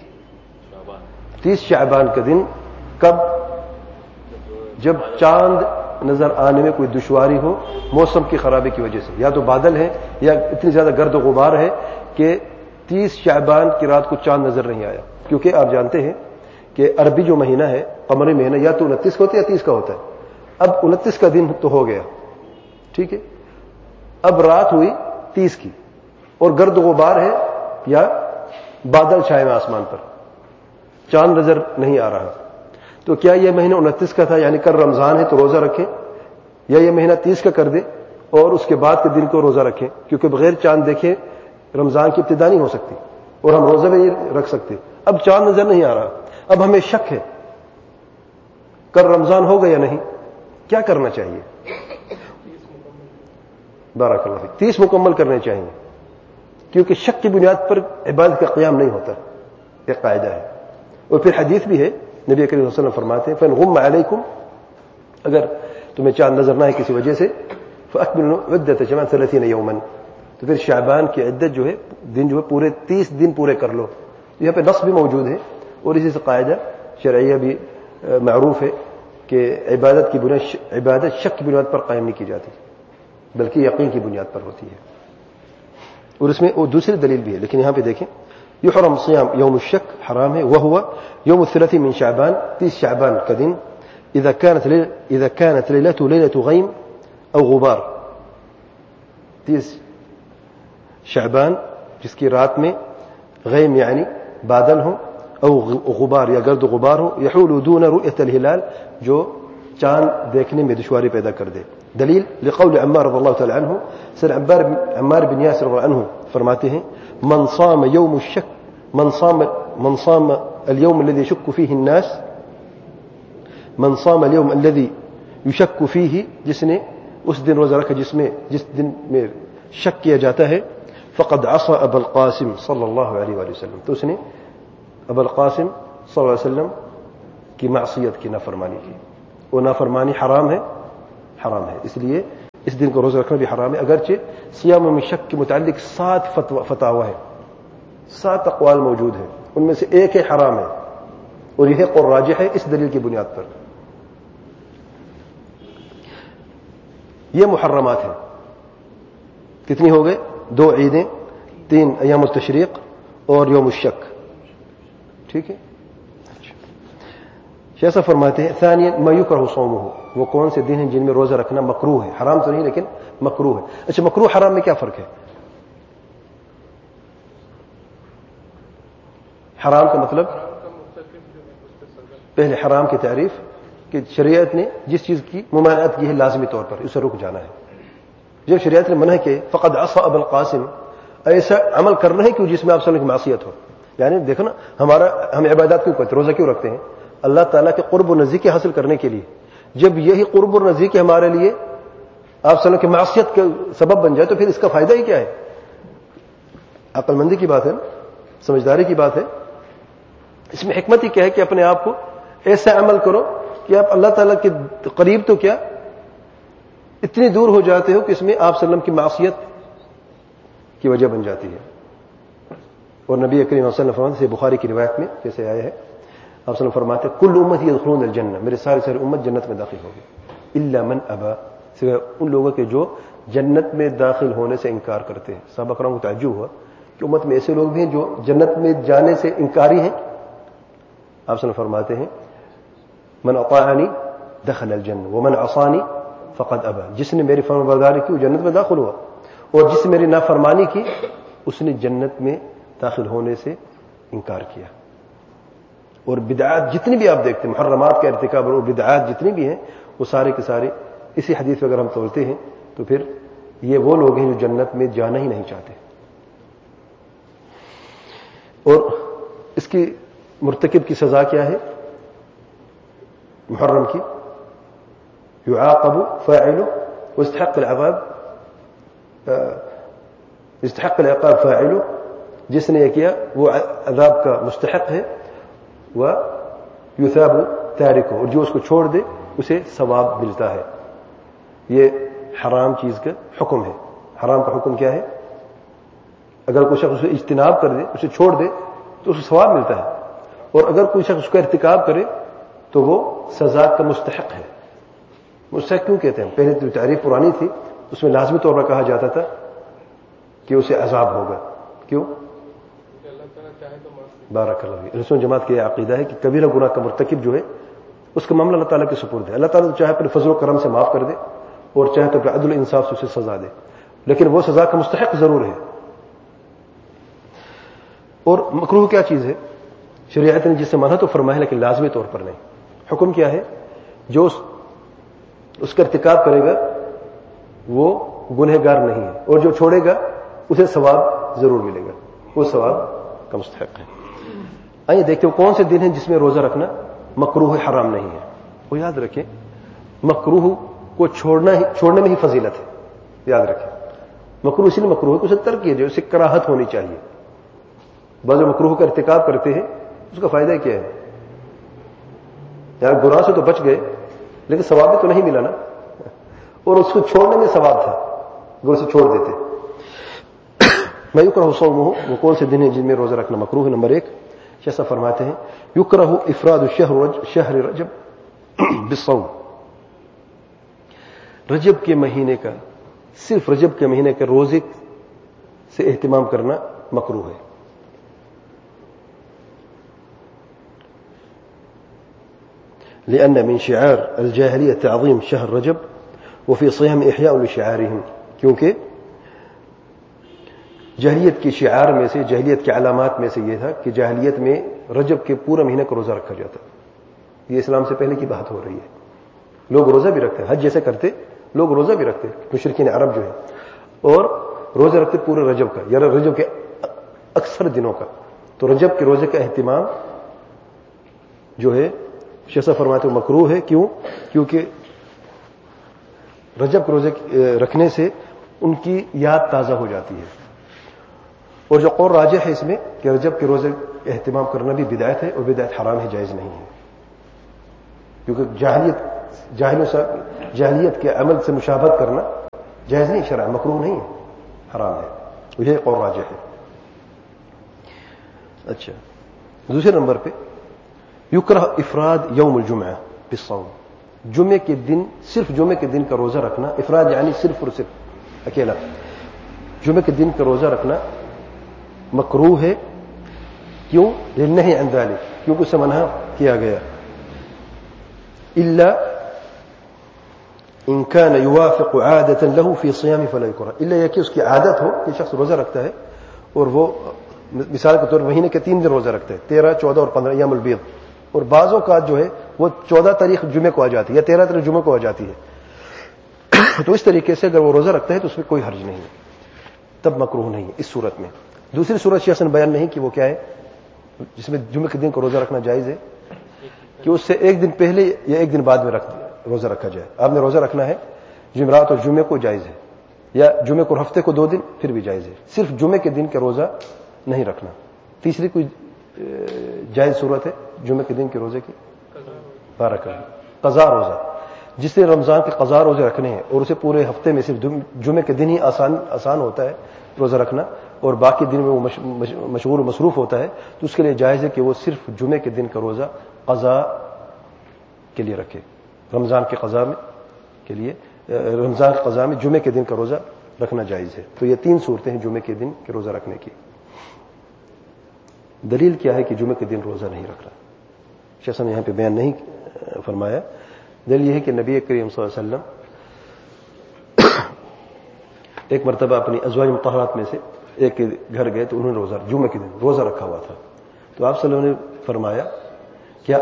30 شعبان کا دن. کب؟ جب چاند نظر آنے میں کوئی دشواری ہو موسم کی خرابی کی وجہ سے، یا تو بادل ہے یا اتنی زیادہ گرد و غبار ہے کہ 30 شعبان کی رات کو چاند نظر نہیں آیا. کیونکہ آپ جانتے ہیں کہ عربی جو مہینہ ہے، قمری مہینہ، یا تو 29 کا ہوتا ہے یا 30 کا ہوتا ہے. اب 29 کا دن تو ہو گیا، ٹھیک ہے، اب رات ہوئی 30 کی اور گرد و غبار ہے یا بادل چھائے ہوئے آسمان پر، چاند نظر نہیں آ رہا. تو کیا یہ مہینہ 29 کا تھا یعنی کل رمضان ہے تو روزہ رکھیں، یا یہ مہینہ 30 کا کر دیں اور اس کے بعد کے دن کو روزہ رکھیں؟ کیونکہ بغیر چاند دیکھے رمضان کی ابتدا نہیں ہو سکتی اور ہم روزہ بھی نہیں رکھ سکتے. اب چاند نظر نہیں آ رہا، اب ہمیں شک ہے کل رمضان ہوگا یا نہیں، کیا کرنا چاہیے؟ بارک اللہ فیک. 30 مکمل کرنے چاہیے، کیونکہ شک کی بنیاد پر عبادت کا قیام نہیں ہوتا، ایک قاعدہ ہے. اور پھر حدیث بھی ہے، نبی کریم صلی اللہ علیہ وسلم فرماتے ہیں فَإِنْ غُمَّ عَلَيْكُمْ، اگر تمہیں چاند نظر نہ ہے کسی وجہ سے، فَأَكْمِلُوا عِدَّةَ شَعْبَانَ 30 يَوْمًا، تو پھر شعبان کی عدت جو ہے دن جو ہے پورے 30 دن پورے کر لو. یہاں پہ نص بھی موجود ہے اور اسی سے قاعدہ شرعیہ بھی معروف ہے کہ عبادت شک کی بنیاد پر قائم نہیں کی جاتی بلکہ یقین کی بنیاد پر ہوتی ہے. اور اس میں وہ دوسری دلیل بھی ہے، لیکن یہاں پہ دیکھیں یحرم صیام یوم الشک حرام ہے، وهو یوم الثلاث من شعبان، 30 شعبان کا دن، اذا كانت ليلته ليلة غيم او غبار. 30 شعبان جس کی رات میں غیم یعنی بادل ہو، او غبار یا گرد و غبار ہو، يحول دون رؤية الهلال، جو چاند دیکھنے میں دشواری پیدا کر دے. دلیل لقول عمار رضی اللہ تعالی عنہ، سر عمار بن یاسر رضی اللہ عنہ فرماتے ہیں من صام يوم الشك من صام اليوم الذي يشك فيه الناس، من صام اليوم الذي يشك فيه، جس نے اس دن روزہ رکھا جس دن میں شک کیا جاتا ہے، فقد عصى ابا القاسم صلی اللہ علیہ وآلہ وسلم، تو اس نے ابا القاسم صلی اللہ علیہ وسلم کی معصیت کی، نافرمانی کی. وہ نافرمانی حرام ہے، حرام ہے، اس لیے اس دن کو روزہ رکھنا بھی حرام ہے. اگرچہ صیام میں شک کے متعلق 7 فتاوی ہیں، 7 اقوال موجود ہیں، ان میں سے ایک ہے حرام ہے، اور یہ قول راجح ہے اس دلیل کی بنیاد پر. یہ محرمات ہیں. کتنی ہو گئے؟ 2 عیدیں، 3 ایام التشریق اور یوم الشک. ٹھیک ہے. جیسا فرماتے ہیں ثانیاً ما یکرہ صومہ، وہ کون سے دن ہیں جن میں روزہ رکھنا مکروہ ہے، حرام تو نہیں لیکن مکروہ ہے. اچھا، مکروہ حرام میں کیا فرق ہے؟ حرام کا مطلب، پہلے حرام کی تعریف کہ شریعت نے جس چیز کی ممانعت کی ہے لازمی طور پر اسے رک جانا ہے. جب شریعت نے منع کہ فقد عصى ابا القاسم، ایسا عمل کرنا ہے کہ جس میں آپ صلی اللہ کی معصیت ہو. یعنی دیکھو نا، ہم عبادات کیوں کرتے، روزہ کیوں رکھتے ہیں؟ اللہ تعالیٰ کے قرب و نزدیکی حاصل کرنے کے لیے. جب یہی قرب و نزدیکی ہمارے لیے آپ صلی اللہ کی معصیت کا سبب بن جائے تو پھر اس کا فائدہ ہی کیا ہے؟ عقل مندی کی بات ہے نا، سمجھداری کی بات ہے. اس میں حکمت ہی کیا ہے کہ اپنے آپ کو ایسا عمل کرو کہ آپ اللہ تعالیٰ کے قریب تو کیا اتنی دور ہو جاتے ہو کہ اس میں آپ صلی اللہ علیہ وسلم کی معصیت کی وجہ بن جاتی ہے. اور نبی کریم صلی اللہ علیہ وسلم سے بخاری کی روایت میں جیسے آیا ہے، آپ صلی اللہ علیہ وسلم فرماتے ہیں کل امتی یدخلون الجنہ، میرے ساری امت جنت میں داخل ہوگی، الا من ابا، سوائے ان لوگوں کے جو جنت میں داخل ہونے سے انکار کرتے ہیں. صحابہ کرام کو تعجب ہوا کہ امت میں ایسے لوگ بھی ہیں جو جنت میں جانے سے انکاری ہیں. آپ صلی اللہ علیہ وسلم فرماتے ہیں من اطاعنی دخل الجنہ ومن عصانی فقد ابا، جس نے میری فرمانبرداری کی وہ جنت میں داخل ہوا، اور جس نے میری نافرمانی کی اس نے جنت میں داخل ہونے سے انکار کیا. اور بدعات جتنی بھی آپ دیکھتے ہیں، محرمات کا ارتکاب اور بدعات جتنی بھی ہیں، وہ سارے کے سارے اسی حدیث میں اگر ہم تولتے ہیں تو پھر یہ وہ لوگ ہیں جو جنت میں جانا ہی نہیں چاہتے. اور اس کی مرتکب کی سزا کیا ہے؟ محرم کی يعاقب فاعله واستحق العقاب، استحق العقاب فاعله، جس نے یہ کیا وہ عذاب کا مستحق ہے، ويثاب تاركه، اور جو اس کو چھوڑ دے اسے ثواب ملتا ہے. یہ حرام چیز کا حکم ہے. حرام کا حکم کیا ہے؟ اگر کوئی شخص اسے اجتناب کر دے، اسے چھوڑ دے تو اسے ثواب ملتا ہے، اور اگر کوئی شخص اس کا ارتکاب کرے تو وہ سزا کا مستحق ہے. مستحق کیوں کہتے ہیں؟ پہلے تو تعریف پرانی تھی، اس میں لازمی طور پر کہا جاتا تھا کہ اسے عذاب ہوگا. کیوں؟ بارک اللہ فیک. رسول جماعت کا یہ عقیدہ ہے کہ کبیرہ گناہ کا مرتکب جو ہے اس کا معاملہ اللہ تعالیٰ کے سپرد ہے. اللہ تعالیٰ چاہے اپنے فضل و کرم سے معاف کر دے اور چاہے تو اپنے عدل و انصاف سے اسے سزا دے، لیکن وہ سزا کا مستحق ضرور ہے. اور مکروہ کیا چیز ہے؟ شریعت نے جس سے منع تو فرمایا لیکن لازمی طور پر نہیں. حکم کیا ہے؟ جو اس کا ارتکاب کرے گا وہ گنہگار نہیں ہے، اور جو چھوڑے گا اسے ثواب ضرور ملے گا، وہ ثواب کا مستحق ہے. آئیے دیکھتے ہو کون سے دن ہیں جس میں روزہ رکھنا مکروہ حرام نہیں ہے. وہ یاد رکھیں، مکروہ کو چھوڑنے میں ہی فضیلت ہے. یاد رکھیں، مکروہ اس لیے مکروہ ہے کہ اسے ترک کیا جائے، اسے کراہت ہونی چاہیے. بعض مکروہ کا ارتکاب کرتے ہیں، اس کا فائدہ کیا ہے؟ یار گناہ سے تو بچ گئے لیکن ثواب بھی تو نہیں ملا نا، اور اس کو چھوڑنے میں ثواب تھا اگر اسے چھوڑ دیتے. میں یکرہ صومہ، وہ کون سے دن ہیں جن میں روزہ رکھنا مکروہ ہے؟ نمبر 1 جیسا فرماتے ہیں یکرہ افراد شہر رجب بالصوم، رجب کے مہینے کا، صرف رجب کے مہینے کے روزے سے اہتمام کرنا مکروہ ہے. لأن من شعار الجاہلیہ تعظیم شہر رجب وفی صیام احیاء لشعارهم، کیونکہ جاہلیت کی شعار میں سے، جاہلیت کی علامات میں سے یہ تھا کہ جاہلیت میں رجب کے پورا مہینہ کا روزہ رکھا جاتا. یہ اسلام سے پہلے کی بات ہو رہی ہے. لوگ روزہ بھی رکھتے ہیں، حج جیسے کرتے لوگ روزہ بھی رکھتے، مشرکین عرب جو ہے، اور روزہ رکھتے پورے رجب کا، یا رجب کے اکثر دنوں کا. تو رجب کے روزے کا اہتمام جو ہے شیخ فرماتے ہیں مکروہ ہے. کیوں؟ کیونکہ رجب کے روزے رکھنے سے ان کی یاد تازہ ہو جاتی ہے، اور جو قول راجح ہے اس میں کہ رجب کے روزے اہتمام کرنا بھی بدعت ہے اور بدعت حرام ہے, جائز نہیں ہے, کیونکہ جاہلیت کے عمل سے مشابہت کرنا جائز نہیں, شرع مکروہ نہیں ہے, حرام ہے. یہ قول راجح ہے. اچھا, دوسرے نمبر پہ یکرہ افراد یوم الجمعہ بالصوم, جمعے کے دن, صرف جمعے کے دن کا روزہ رکھنا. افراد یعنی صرف اور صرف اکیلا. جمعے کے دن کا روزہ رکھنا مکروہ ہے. کیوں؟ للنہی عن ذلک, کیونکہ اسے منع کیا گیا. الا ان كان يوافق عادة له في صيام فلا يكره, الا یہ کہ اس کی عادت ہو کہ شخص روزہ رکھتا ہے اور وہ مثال کے طور پر مہینے کے 3 دن روزہ رکھتا ہے, 13, 14 اور 15 ایام البیض, اور بعض اوقات جو ہے وہ 14 تاریخ جمعے کو آ جاتی ہے یا 13 تاریخ جمعے کو آ جاتی ہے, تو اس طریقے سے اگر وہ روزہ رکھتا ہے تو اس میں کوئی حرج نہیں ہے, تب مکروہ نہیں ہے اس صورت میں. دوسری صورت شیخ نے بیان نہیں کہ وہ کیا ہے, جس میں جمعے کے دن کو روزہ رکھنا جائز ہے کہ اس سے ایک دن پہلے یا ایک دن بعد میں روزہ رکھا جائے. آپ نے روزہ رکھنا ہے جمعرات اور جمعے کو, جائز ہے, یا جمعے کو ہفتے کو 2 دن پھر بھی جائز ہے. صرف جمعے کے دن کا روزہ نہیں رکھنا. تیسری کوئی جائز صورت ہے جمعے کے دن کے روزے کی, بارک اللہ, قضا روزہ. جس نے رمضان کے قضا روزے رکھنے ہیں اور اسے پورے ہفتے میں صرف جمعے کے دن ہی آسان ہوتا ہے روزہ رکھنا, اور باقی دن میں وہ مشغول و مصروف ہوتا ہے, تو اس کے لیے جائز ہے کہ وہ صرف جمعے کے دن کا روزہ قضا کے لیے رکھے. رمضان کے قضا میں جمعے کے دن کا روزہ رکھنا جائز ہے. تو یہ 3 صورتیں ہیں جمعے کے دن کے روزہ رکھنے کی. دلیل کیا ہے کہ جمعے کے دن روزہ نہیں رکھنا؟ شیخ صاحب نے یہاں پہ بیان نہیں فرمایا. دلیل یہ ہے کہ نبی کریم صلی اللہ علیہ وسلم ایک مرتبہ اپنی ازواج مطہرات میں سے ایک کے گھر گئے تو انہوں نے جمعے کے دن روزہ رکھا ہوا تھا. تو آپ صلی اللہ علیہ وسلم نے فرمایا کیا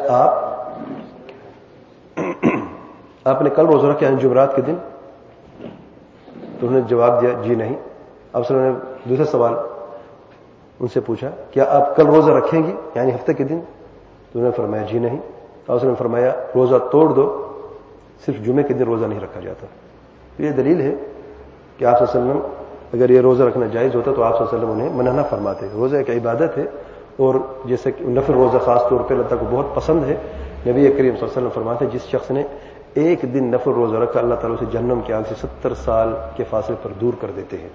آپ نے کل روزہ رکھا یعنی جمعرات کے دن؟ تو انہوں نے جواب دیا جی نہیں. آپ صلی اللہ علیہ وسلم نے دوسرا سوال ان سے پوچھا کیا آپ کل روزہ رکھیں گی یعنی ہفتے کے دن؟ تو انہوں نے فرمایا جی نہیں. آپ صلی اللہ علیہ وسلم نے فرمایا روزہ توڑ دو, صرف جمعے کے دن روزہ نہیں رکھا جاتا. تو یہ دلیل ہے کہ آپ صلی اللہ علیہ وسلم اگر یہ روزہ رکھنا جائز ہوتا تو آپ صلی اللہ علیہ وسلم انہیں منع نہ فرماتے. روزہ ایک عبادت ہے, اور جیسے کہ نفل روزہ خاص طور پہ اللہ کو بہت پسند ہے. نبی کریم صلی اللہ علیہ وسلم فرماتے ہیں جس شخص نے ایک دن نفل روزہ رکھا اللہ تعالیٰ سے جہنم کی آگ سے 70 سال کے فاصلے پر دور کر دیتے ہیں.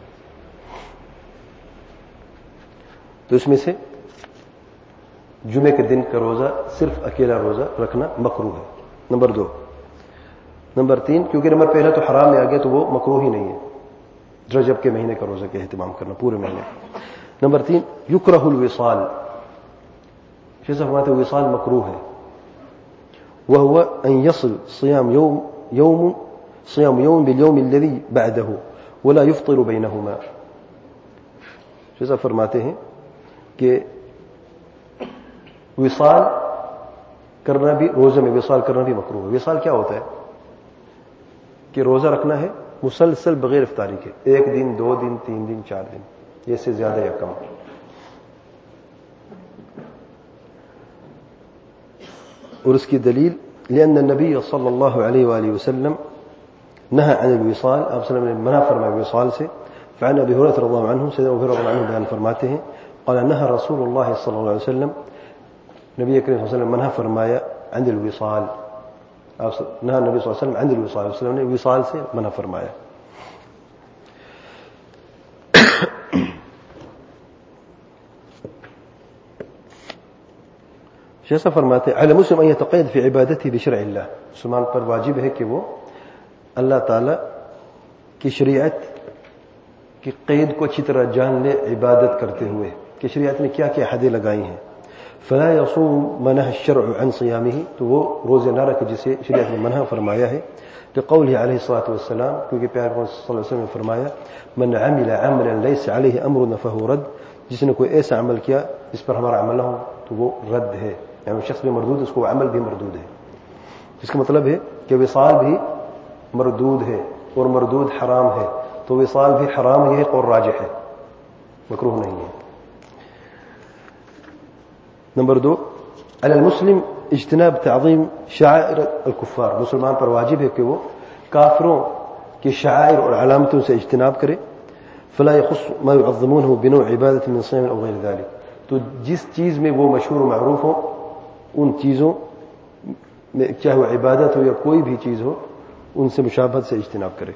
تو اس میں سے جمعے کے دن کا روزہ صرف اکیلا روزہ رکھنا مکروہ ہے. نمبر 2. نمبر 3 کیونکہ نمبر پہلا تو حرام میں آ گیا تو وہ مکروہ ہی نہیں ہے, رجب کے مہینے کا روزہ کا اہتمام کرنا پورے مہینے. نمبر 3 یکرہ الوصال. شیخ صاحب فرماتے ہیں وصال مکروہ ہے. وهو ان يصل صيام يوم باليوم الذي بعده ولا يفطر بينهما. شیخ صاحب فرماتے ہیں کہ وصال کرنا بھی, روزے میں وصال کرنا بھی مکروہ ہے. وصال کیا ہوتا ہے کہ روزہ رکھنا ہے مسلسل بغیر افطاری کے, 1 دن 2 دن 3 دن 4 دن, یہ سے زیادہ یا کم. اور اس کی دلیل لأن النبي صلی اللہ علیہ وآلہ وسلم نهى عن الوصال, آپ صلی اللہ علیہ وسلم نے منع فرمایا وصال سے. فعن ابی ہریرہ رضی اللہ عنہ, سیدنا ابی ہریرہ رضی اللہ عنہ بیان فرماتے ہیں قال نهى رسول اللہ صلی اللہ علیہ وسلم, نبی کریم صلی اللہ علیہ وسلم منع فرمایا عن الوصال, نہا نبی صلی اللہ علیہ وسلم عن الوصال, وسلم نے وصال سے منع فرمایا. جیسا فرماتے ہیں علی مسلم ان یتقید فی عبادته بشرع اللہ, مسلمان پر واجب ہے کہ وہ اللہ تعالی کی شریعت کی قید کو اچھی طرح جان لے عبادت کرتے ہوئے کہ شریعت نے کیا کیا حدیں لگائی ہیں. فلا يصوم من نهى الشرع عن صيامه, تو وہ روزے نہ رکھے جسے شریعت نے منع فرمایا ہے. لقوله علیہ الصلوۃ والسلام, کیونکہ پیارے پیغمبر صلی اللہ علیہ وسلم نے فرمایا من عمل عملا ليس عليه امرنا فهو رد, جس نے کوئی ایسا عمل کیا جس پر ہمارا عمل نہ ہو تو وہ رد ہے, یعنی شخص بھی مردود, اس کو عمل بھی مردود ہے. جس کا مطلب ہے کہ وصال بھی مردود ہے اور مردود حرام ہے, تو وصال بھی حرام ہے اور راجح ہے, مکروہ نہیں ہے. نمبر 2 علی المسلم اجتناب تعظیم شعائر الکفار, مسلمان پر واجب ہے کہ وہ کافروں کی شعائر اور علامتوں سے اجتناب کرے. فلا يخص ما يعظمونه بنوع عبادة من صيام أو غير ذلك. تو جس چیز میں وہ مشہور و معروف ہو ان چیزوں میں چاہے وہ عبادت ہو یا کوئی بھی چیز ہو ان سے مشابہت سے اجتناب کرے.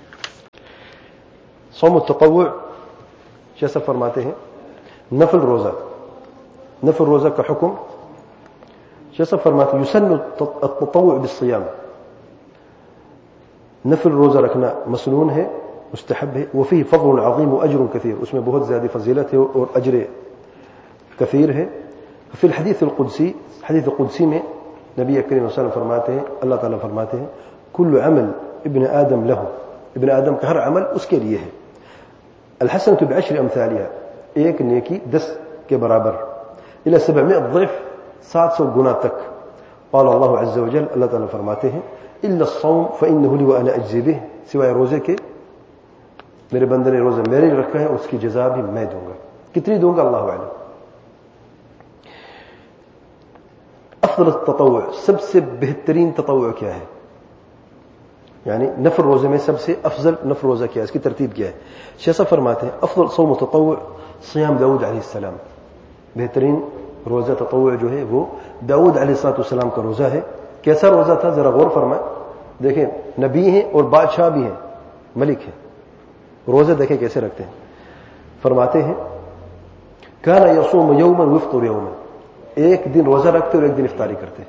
صوم التطوع جیسا فرماتے ہیں نفل روزہ کا حکم جیسا فرماتے ہیں یسن التطوع بالصیام. نفل روزہ رکھنا مسنون ہے، مستحب ہے. وفيه فضل عظیم واجر كثير، اس میں بہت زیادہ فضیلت ہے اور اجر کثیر ہے. فی الحدیث القدسی، حدیث قدسی میں نبی کریم صلی اللہ علیہ وسلم فرماتے ہیں، اللہ تعالیٰ فرماتے ہیں کل عمل ابن آدم له، ابن آدم کا ہر عمل اس کے لیے ہے. الحسنۃ بعشر امثالها، ایک نیکی 10 کے برابر، الى 700 ضعف، 700 گنا تک. قال اللہ عز وجل، اللہ تعالیٰ فرماتے ہیں الا الصوم فانه لي وانا اجزي به، سوائے روزے کے میرے بندے نے روزہ میرے لیے رکھا ہے، اس کی جزا بھی میں دوں گا. کتنی دوں گا اللہ اعلم. افضل التطوع، سب سے بہترین تطوع کیا ہے؟ یعنی نفل روزے میں سب سے افضل نفل روزہ کیا ہے، اس کی ترتیب کیا ہے؟ شیخ فرماتے ہیں افضل صوم تطوع صیام داؤد علیہ السلام. بہترین روزہ تطوع جو ہے وہ داؤد علیہ السلام کا روزہ ہے. کیسا روزہ تھا ذرا غور فرمائیں. دیکھیں نبی ہیں اور بادشاہ بھی ہیں، ملک ہیں، روزہ دیکھیں کیسے رکھتے ہیں. فرماتے ہیں کان یصوم یوما ویفطر یوما، ایک دن روزہ رکھتے اور ایک دن افطاری کرتے.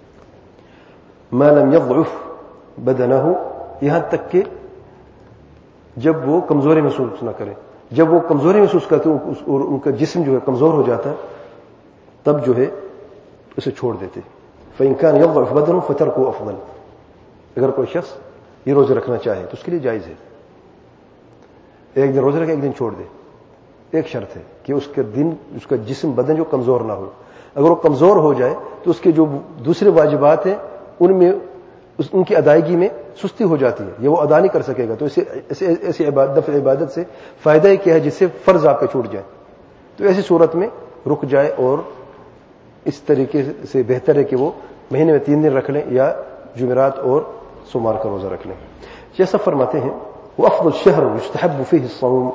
ما لم یضعف بدنہ، یہاں تک کہ جب وہ کمزوری محسوس نہ کرے. جب وہ کمزوری محسوس کرتے اور ان کا جسم جو ہے کمزور ہو جاتا ہے تب جو ہے اسے چھوڑ دیتے. فإن كان يضعف بدنه فتركه أفضل، اگر کوئی شخص یہ روزہ رکھنا چاہے تو اس کے لیے جائز ہے. ایک دن روزہ رکھے ایک دن چھوڑ دے. ایک شرط ہے کہ اس کا جسم بدن جو کمزور نہ ہو. اگر وہ کمزور ہو جائے تو اس کے جو دوسرے واجبات ہیں ان کی ادائیگی میں سستی ہو جاتی ہے، یہ وہ ادا نہیں کر سکے گا. تو ایسی عبادت سے فائدہ ہی کیا ہے جس سے فرض آپ پہ چھوٹ جائے. تو ایسی صورت میں رک جائے، اور اس طریقے سے بہتر ہے کہ وہ مہینے میں 3 دن رکھ لیں یا جمعرات اور سوموار کا روزہ رکھ لیں. جیسا فرماتے ہیں وافضل شهر يستحب فيه الصوم،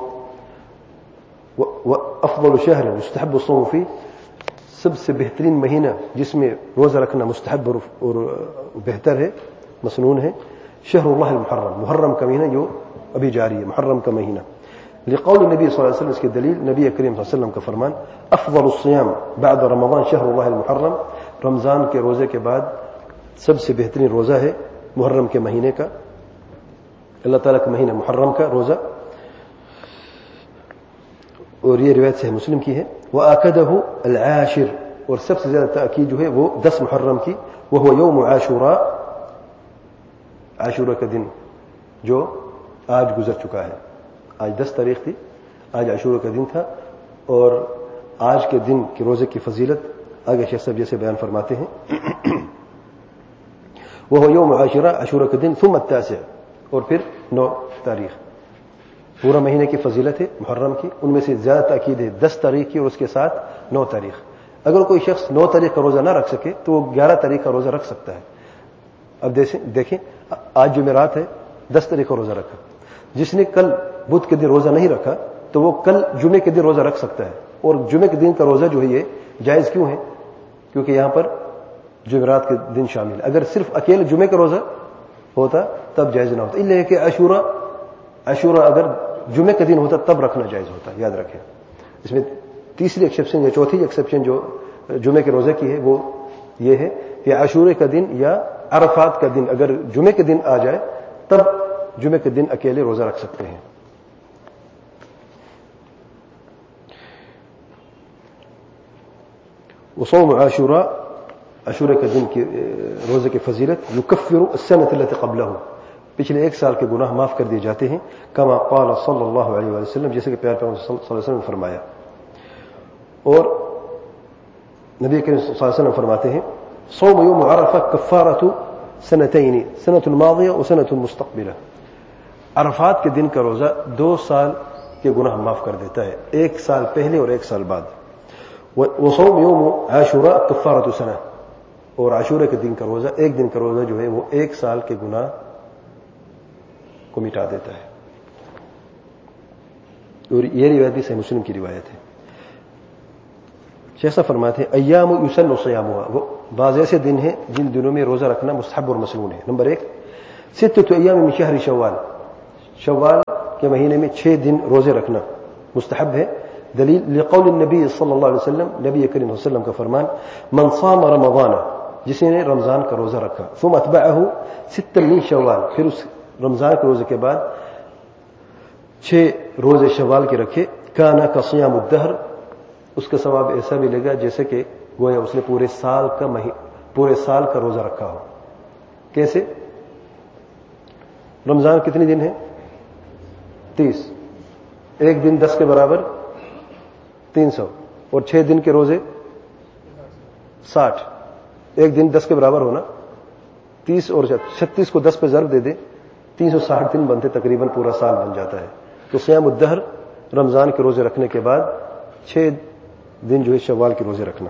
وافضل شهر يستحب الصوم فيه، سب سے بہترین مہینہ جس میں روزہ رکھنا مستحب اور بہتر ہے، مسنون ہے، شہر اللہ المحرم، محرم کا مہینہ جو ابھی جاری ہے، محرم کا مہینہ. لقول نبی صلی اللہ علیہ وسلم، اس کی دلیل نبی کریم صلی اللہ علیہ وسلم کا فرمان افضل الصیام بعد رمضان شہر اللہ المحرم، رمضان کے روزے کے بعد سب سے بہترین روزہ ہے محرم کے مہینے کا، اللہ تعالیٰ کا مہینہ محرم کا روزہ. اور یہ روایت صحیح مسلم کی ہے. وآکدہ العاشر، اور سب سے زیادہ تاکید جو ہے وہ 10 محرم کی، وہو یوم عاشوراء، عاشورہ کا دن جو آج گزر چکا ہے. آج 10 تاریخ تھی، آج عاشورہ کا دن تھا. اور آج کے دن کے روزے کی فضیلت آگے شیخ صاحب جیسے بیان فرماتے ہیں وہو یوم عاشوراء، عاشورہ کا دن، ثم التاسع، اور پھر 9 تاریخ. پورا مہینے کی فضیلت ہے محرم کی، ان میں سے زیادہ تاکید ہے 10 تاریخ کی اور اس کے ساتھ 9 تاریخ. اگر کوئی شخص 9 تاریخ کا روزہ نہ رکھ سکے تو وہ 11 تاریخ کا روزہ رکھ سکتا ہے. اب دیکھیں آج جمعرات ہے، 10 تاریخ کا روزہ رکھا. جس نے کل بدھ کے دن روزہ نہیں رکھا تو وہ کل جمعے کے دن روزہ رکھ سکتا ہے. اور جمعے کے دن کا روزہ جو ہے یہ جائز کیوں ہے؟ کیونکہ یہاں پر جمعرات کے دن شامل ہے. اگر صرف اکیلے جمعے کا روزہ ہوتا تب جائز نہ ہوتا. اللہ کہ عاشورہ اگر جمعے کا دن ہوتا تب رکھنا جائز ہوتا. یاد رکھیں. اس میں تیسری ایکسیپشن یا چوتھی ایکسیپشن جو جمعے کے روزے کی ہے وہ یہ ہے کہ عاشورے کا دن یا عرفات کا دن اگر جمعے کے دن آ جائے تب جمعے کے دن اکیلے روزہ رکھ سکتے ہیں. وصوم عاشوراء، عاشورہ کے دن کی روزے کی فضیلت، یکفر السنة التي قبله، پچھلے 1 سال کے گناہ معاف کر دیے جاتے ہیں. کما قال صلی اللہ علیہ وسلم، جیسے کہ پیارے پیغمبر صلی اللہ علیہ وسلم نے فرمایا. اور نبی کریم صلی اللہ علیہ وسلم فرماتے ہیں صوم یوم عرفہ کفارۃ سنتین، سنۃ الماضیہ و سنۃ المستقبلہ. عرفات کے دن کا روزہ 2 سال کے گناہ معاف کر دیتا ہے، 1 سال پہلے اور 1 سال بعد. وصوم یوم عاشوراء کفارۃ سنہ، اور عاشورہ کے دن کا روزہ، 1 دن کا روزہ جو ہے وہ 1 سال کے گناہ کو مٹا دیتا ہے. اور یہ روایت بھی صحیح مسلم کی روایت ہے. شیخ صاحب فرماتے ہیں ایام یسن صیامها، وہ بعض ایسے دن ہیں جن دنوں میں روزہ رکھنا مستحب اور مسنون ہے. نمبر 1 ستة ایام من شہر شوال، شوال کے مہینے میں 6 دن روزے رکھنا مستحب ہے. دلیل لقول النبی صلی اللہ علیہ وسلم، نبی کریم صلی اللہ علیہ وسلم کا فرمان من صام رمضان، جس نے رمضان کا روزہ رکھا، ثم اتبعه 6 من شوال، پھر اس رمضان کے روزے کے بعد 6 روزے شوال کے رکھے، کان کصیام الدہر، اس کا ثواب ایسا ملے گا جیسے کہ گویا اس نے پورے سال کا روزہ رکھا ہو. کیسے؟ رمضان کتنے دن ہیں؟ 30، ایک دن 10 کے برابر 300، اور 6 دن کے روزے 60، ایک دن 10 کے برابر ہونا 30 اور 36 کو 10 پہ ضرب دے دیں 360 دن بنتے، تقریباً پورا سال بن جاتا ہے. تو صیام الدہر رمضان کے روزے رکھنے کے بعد 6 دن جو ہے شوال کے روزے رکھنا.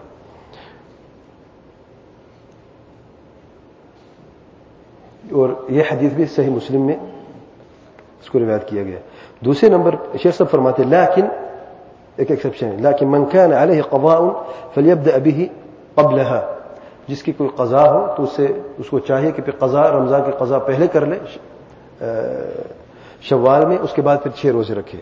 اور یہ حدیث بھی صحیح مسلم میں اس کو روایت کیا گیا. دوسرے نمبر شیخ صاحب فرماتے ہیں لیکن ایک ایکسیپشن ہے، لیکن من كان عليه قضاء فليبدأ به قبلها، جس کی کوئی قضا ہو تو اس کو چاہیے کہ پھر قضا، رمضان کی قضا پہلے کر لے شوال میں، اس کے بعد پھر 6 روزے رکھے.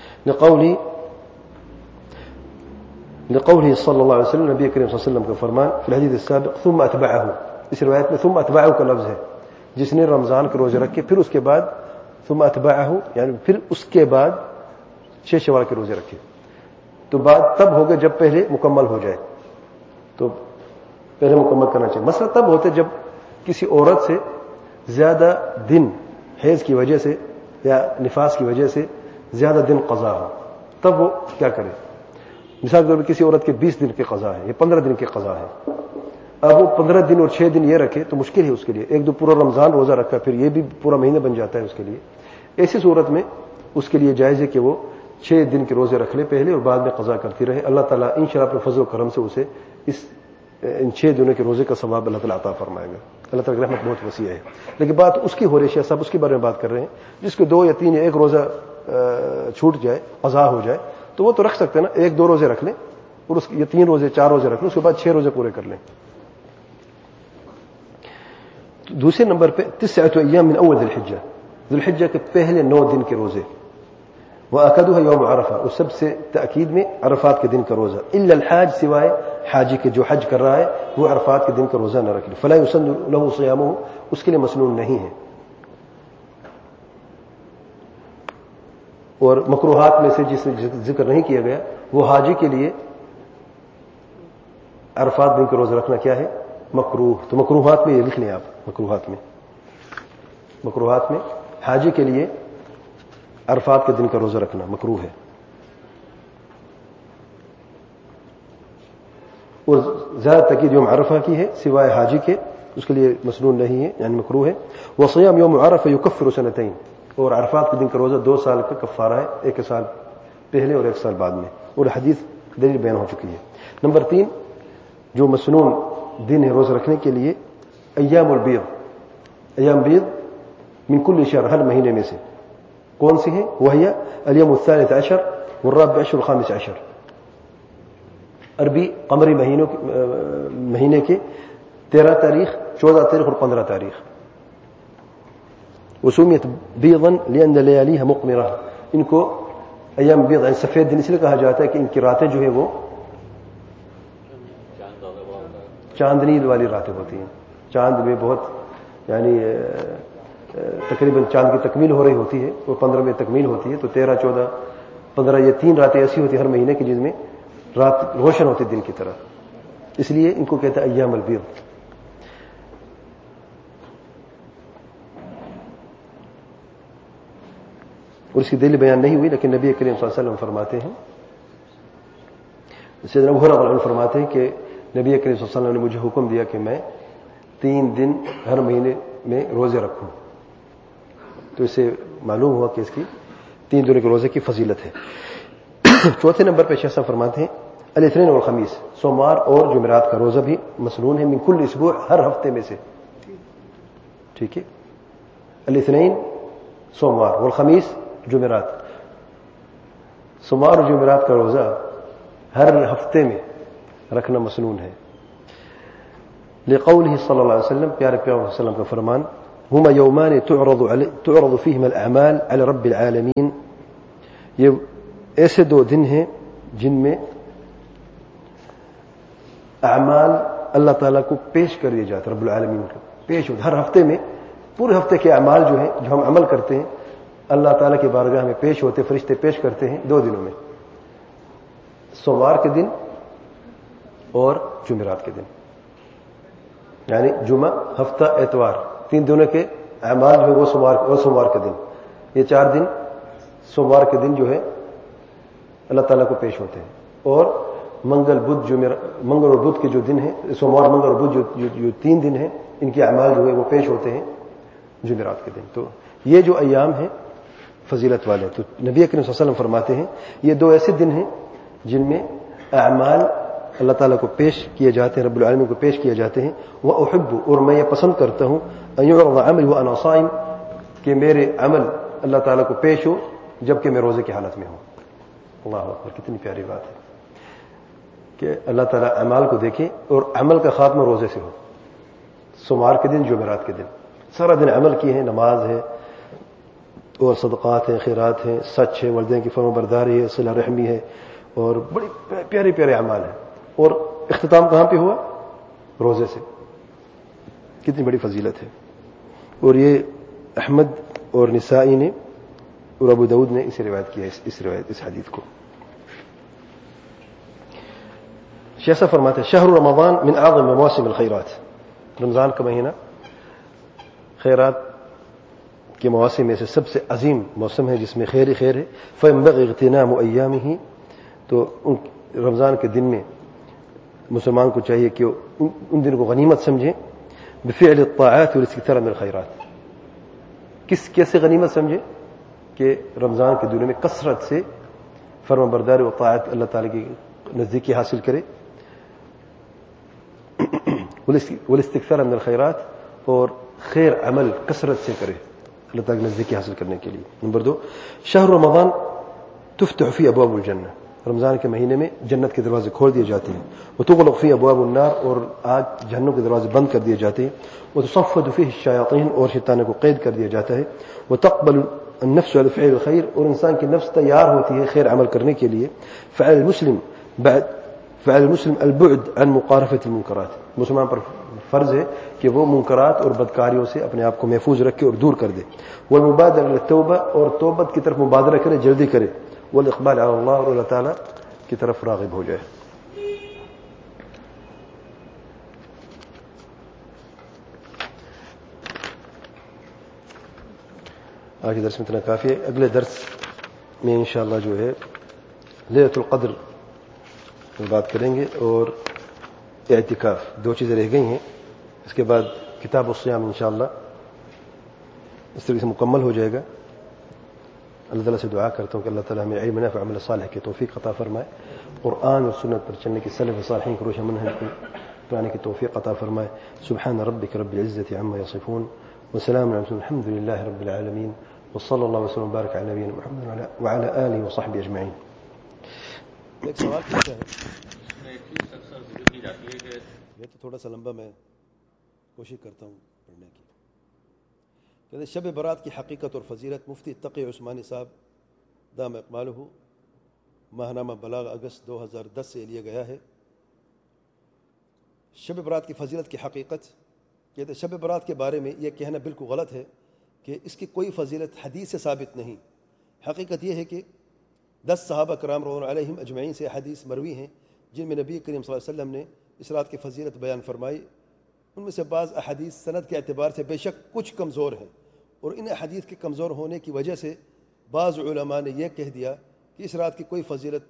لقوله صلی اللہ علیہ وسلم، نبی کریم صلی اللہ علیہ وسلم کا فرمان فی الحدیث السابق ثم اتبعه، اس روایت میں ثم اتبعه کا لفظ ہے، جس نے رمضان کے روزے رکھے پھر اس کے بعد ثم اتبعه، یعنی پھر اس کے بعد 6 شوال کے روزے رکھے. تو بات تب ہوگا جب پہلے مکمل ہو جائے، تو پہلے مکمل کرنا چاہیے. مسئلہ تب ہوتا ہے جب کسی عورت سے زیادہ دن حیض کی وجہ سے یا نفاس کی وجہ سے زیادہ دن قضا ہو، تب وہ کیا کرے. مثال کے طور پر کسی عورت کے 20 دن کی قضا ہے یا 15 دن کی قضا ہے، اب وہ 15 دن اور 6 دن یہ رکھے تو مشکل ہے اس کے لیے. ایک دو پورا رمضان روزہ رکھا پھر یہ بھی پورا مہینہ بن جاتا ہے اس کے لیے. ایسی صورت میں اس کے لیے جائز ہے کہ وہ 6 دن کے روزے رکھ لے پہلے اور بعد میں قضا کرتی رہے. اللہ تعالیٰ انشاءاللہ اپنے فضل و کرم سے اسے ان 6 دنوں کے روزے کا ثواب اللہ تعالیٰ عطا فرمائے گا. اللہ تعالیٰ کی رحمت بہت وسیع ہے. لیکن بات اس کی ہو رہی ہے، صاحب اس کے بارے میں بات کر رہے ہیں جس کو 2 یا 3 یا 1 روزہ چھوٹ جائے، قضا ہو جائے، تو وہ تو رکھ سکتے ہیں نا، 1-2 روزے رکھ لیں اور اس یہ 3 روزے 4 روزے رکھ لیں، اس کے بعد 6 روزے پورے کر لیں. دوسرے نمبر پہ 9 ایام من اول ذی الحجہ کے پہلے 9 دن کے روزے. وَأَكَدُهَا يَوْمُ عَرَفَةَ، اور سب سے تأکید میں عرفات کے دن کا روزہ. إِلَّا الْحَاجِ، سوائے حاجی کے جو حج کر رہا ہے وہ عرفات کے دن کا روزہ نہ رکھ لے. فَلَا يُسَنُّ لَهُ صِيَامُهُ، اس کے لیے مسنون نہیں ہے. اور مکروہات میں سے جس میں ذکر نہیں کیا گیا وہ حاجی کے لیے عرفات دن کا روزہ رکھنا کیا ہے؟ مکروہ. تو مکروہات میں یہ لکھ لیں آپ، مکروہات میں حاجی کے لیے عرفات کے دن کا روزہ رکھنا مکروہ ہے. اور زیادہ تاکید یوم عرفہ کی ہے سوائے حاجی کے، اس کے لیے مسنون نہیں ہے یعنی مکروہ ہے. وصیام یوم عرفہ یکفر سنتین، اور عرفات کے دن کا روزہ 2 سال کا کفارہ ہے، 1 سال پہلے اور 1 سال بعد میں. اور حدیث دلیل بیان ہو چکی ہے. نمبر 3 جو مسنون دن ہے روزہ رکھنے کے لیے ایام البیض، ایام بیض من کل شہر، ہر مہینے میں سے. کون سی ہیں؟ وہی الیوم الثالث عشر والرابع عشر والخامس عشر، عربی قمری مہینے کے 13 تاریخ، 14 تاریخ اور 15 تاریخ. وسمیت بیضا لان لیالیها مقمرہ، ان کو ایام بیض یعنی سفید دن اس لیے کہا جاتا ہے کہ ان کی راتیں جو ہے وہ چاندنی والی راتیں ہوتی ہیں. چاند میں بہت یعنی تقریباً چاند کی تکمیل ہو رہی ہوتی ہے، وہ 15 میں تکمیل ہوتی ہے. تو 13، 14، 15 یہ 3 راتیں ایسی ہوتی ہیں ہر مہینے کی جس میں رات روشن ہوتی دن کی طرح، اس لیے ان کو کہتا ہے ایام البیض. اور اس کی دلیل بیان نہیں ہوئی، لیکن نبی کریم صلی اللہ علیہ وسلم فرماتے ہیں، سیدنا ابو ہریرہ رضی اللہ عنہ فرماتے ہیں کہ نبی کریم صلی اللہ علیہ وسلم نے مجھے حکم دیا کہ میں 3 دن ہر مہینے میں روزے رکھوں. تو اس سے معلوم ہوا کہ اس کی 3 دنوں کے روزے کی فضیلت ہے. چوتھے نمبر پہ شیخ صاحب فرماتے ہیں الاثنین والخمیس، سوموار اور جمعرات کا روزہ بھی مسنون ہے من کل اسبوع، ہر ہفتے میں سے. ٹھیک ہے، الاثنین سوموار والخمیس جمعرات. सोमवार और जुमेरात का रोज़ा हर हफ्ते में रखना मसनून है। लिक़ौलिही सल्लल्लाहु अलैहि वसल्लम, प्यारे पैगंबर सल्लल्लाहु अलैहि वसल्लम का फरमान, हुमा यौमान तुअरदु फीहिमा अल-अमाल अला रब्बिल आलमीन, ये ऐसे दो दिन हैं जिनमें अमाल अल्लाह ताला को पेश कर दिए जाते हैं, रब्बुल आलमीन को पेश होते। हर हफ्ते में पूरे हफ्ते के अमाल जो हैं, जो हम अमल करते हैं, अल्लाह ताला की बारगाह में पेश होते, फरिश्ते पेश करते हैं दो दिनों में, सोमवार के दिन और जुमेरात के दिन। यानी जुमा, हफ्ता, एतवार, 3 दिनों के अमाल जो है वो सोमवार के दिन, ये 4 दिन सोमवार के दिन जो है अल्लाह ताला को पेश होते हैं। और मंगल और बुध के जो दिन है, सोमवार, मंगल और बुध जो 3 दिन हैं, इनके अमाल जो है वो पेश होते हैं जुमेरात के दिन। तो ये जो अय्याम हैं फजीलत वाले, तो नबी करीम सल्लल्लाहु अलैहि वसल्लम फरमाते हैं ये 2 ऐसे दिन हैं जिनमें अमाल अल्लाह ताला को पेश किए जाते हैं, रब्बुल आलमीन को पेश किए जाते हैं। व उहिब्बु, और मैं ये पसंद करता हूं, अन युअरद अमली व अना साइम, कि मेरे अमल अल्लाह ताला को पेश हो जबकि मैं रोजे की हालत में हूं। अल्लाह अकबर, कितनी प्यारी बात है कि अल्लाह ताला अमाल को देखे और अमल का खात्मा रोजे से हो। सोमवार के दिन, जुमेरात के दिन सारा दिन अमल किए हैं, नमाज है और सदक़ात हैं, खैरात हैं, सच है, वालिदैन की फरमाबरदारी है, सिला रहमी है, और बड़ी प्यारे प्यारे अमाल है। और इख्तिताम कहां पे हुआ? रोजे से। कितनी बड़ी फजीलत है। और ये अहमद और निसाई ने और अबू दाऊद ने इसे रिवायत किया, इस हदीस को। शेख फरमाते हैं, शहर रमज़ान मिन आज़म मवासिम अल-खैरात, रमजान का महीना खैरात के मवासिम में से सबसे अजीम मौसम है जिसमें खैर ही खैर है। फ़यंबग़ी इग़्तिनामु अय्यामिही, तो रमज़ान के दिन में मुसलमान को चाहिए कि उन दिन को गनीमत समझें, बिफ़िअल अत्ताआत वल-इस्तिक्सार मिनल खैरात। कैसे गनीमत समझे? कि रमज़ान के दिनों में कसरत से फरमाबरदारी व ताअत अल्लाह ताला की नज़दीकी हासिल करे, वल-इस्तिक्सार मिनल खैरात, और खैर अमल कसरत से करे अल्लाह ताला की नज़दीकी हासिल करने के लिए। नंबर 2, शहर रमज़ान तुफ़्तहु फ़ीही अबवाबुल जन्नह, रमज़ान के महीने में जन्नत के दरवाजे खोल दिए जाते हैं। व तुग़लक़ु फ़ीही अबवाबुन नार, और आग जहन्नम के दरवाजे बंद कर दिए जाते हैं। व तुसफ़्फ़दु फ़ीही अश-शयातीन, और शैतानों को कैद कर दिया जाता है। व तक़बलु अन-नफ़्सु अला फ़िअल ख़ैर, और इंसान की नफ्स तैयार होती है खैर अमल करने के लिए। फ़अल मुस्लिम अल-बु'द अन मुक़ारफ़त अल-मुनकरात, मुसलमान पर फर्ज है कि वो मुनकरात और बदकारियों से अपने आप को महफूज रखे और दूर कर दे। वल मुबादरा लित-तौबा, और तौबत की तरफ मुबादरा करे, जल्दी करे। वल इक़बाल अला अल्लाह, और अल्लाह ताला की तरफ राग़िब हो जाए। आज के दर्स में इतना काफ़ी है। अगले दर्स में इंशाअल्लाह जो है लैलतुल क़द्र पर बात करेंगे, और इतिकाफ, 2 चीज़ें रह गई हैं। इसके बाद किताब उस-सियाम इंशाअल्लाह इस तरीके से मुकम्मल हो जाएगा। अल्लाह ताला से दुआ करता हूँ कि अल्लाह ताला हमें इल्म नाफ़िअ अमल सालिह की तौफ़ीक़ अता फरमाए, क़ुरआन और सुन्नत पर चलने की सलफ़ सालिहीन को रोशन मनहज को पाने की तौफ़ीक़ अता फरमाए। सुब्हान रब्बिक रब्बिल इज़्ज़ति अम्मा यसिफ़ून व सलामुन अलल मुरसलीन वल्हम्दुलिल्लाहि रब्बिल आलमीन व सल्लल्लाहु वसल्लम व बारक अला नबीना मुहम्मद व अला आलिहि व सहबिहि अजमईन। एक सवाल पूछा है, ये तो थोड़ा सा लंबा, मैं कोशिश करता हूँ पढ़ने की। कहते शब बारात की हकीकत और फजीलत मुफ्ती तक़ी उस्मानी साहब दाम इक़बालहू, माहनामा बलाग अगस्त 2010 से लिया गया है। शब बारात की फजीलत की हकीकत, कहते शब बारात के बारे में यह कहना बिल्कुल गलत है कि इसकी कोई फजीलत हदीस से साबित नहीं। हकीकत यह है कि 10 सहाबा कराम रज़ियल्लाहु अलैहिम अजमईन से हदीस मरवी हैं जिनमें नबी करीम सल्लल्लाहु अलैहि वसल्लम ने इस रात की फजीलत बयान फरमाई। उनमें से बाज़ अहदीस सनद के एतबार से बेशक कुछ कमज़ोर हैं, और इन अहदीस के कमज़ोर होने की वजह से बाज़ उलमा ने यह कह दिया कि इस रात की कोई फजीलत,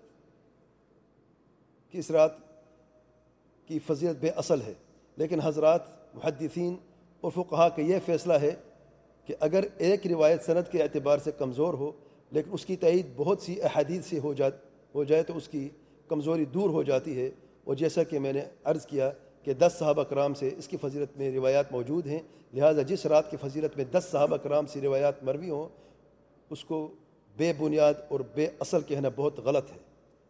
कि इस रात की फजीलत बेअसल है। लेकिन हज़रात मुहद्दिसीन और फ़ुक़हा का यह फ़ैसला है कि अगर एक रिवायत सनद के एतबार से कमज़ोर हो लेकिन उसकी तईद बहुत सी अहदीस से हो जाए तो उसकी कमज़ोरी दूर हो जाती है। और जैसा कि मैंने अर्ज़ किया कि 10 सहाबा कराम से इसकी फजीलत में रिवायात मौजूद हैं, लिहाजा जिस रात की फजीलत में 10 सहाबा कराम से रिवायात मरवी हों उसको بے بنیاد اور بے اصل کہنا بہت غلط ہے،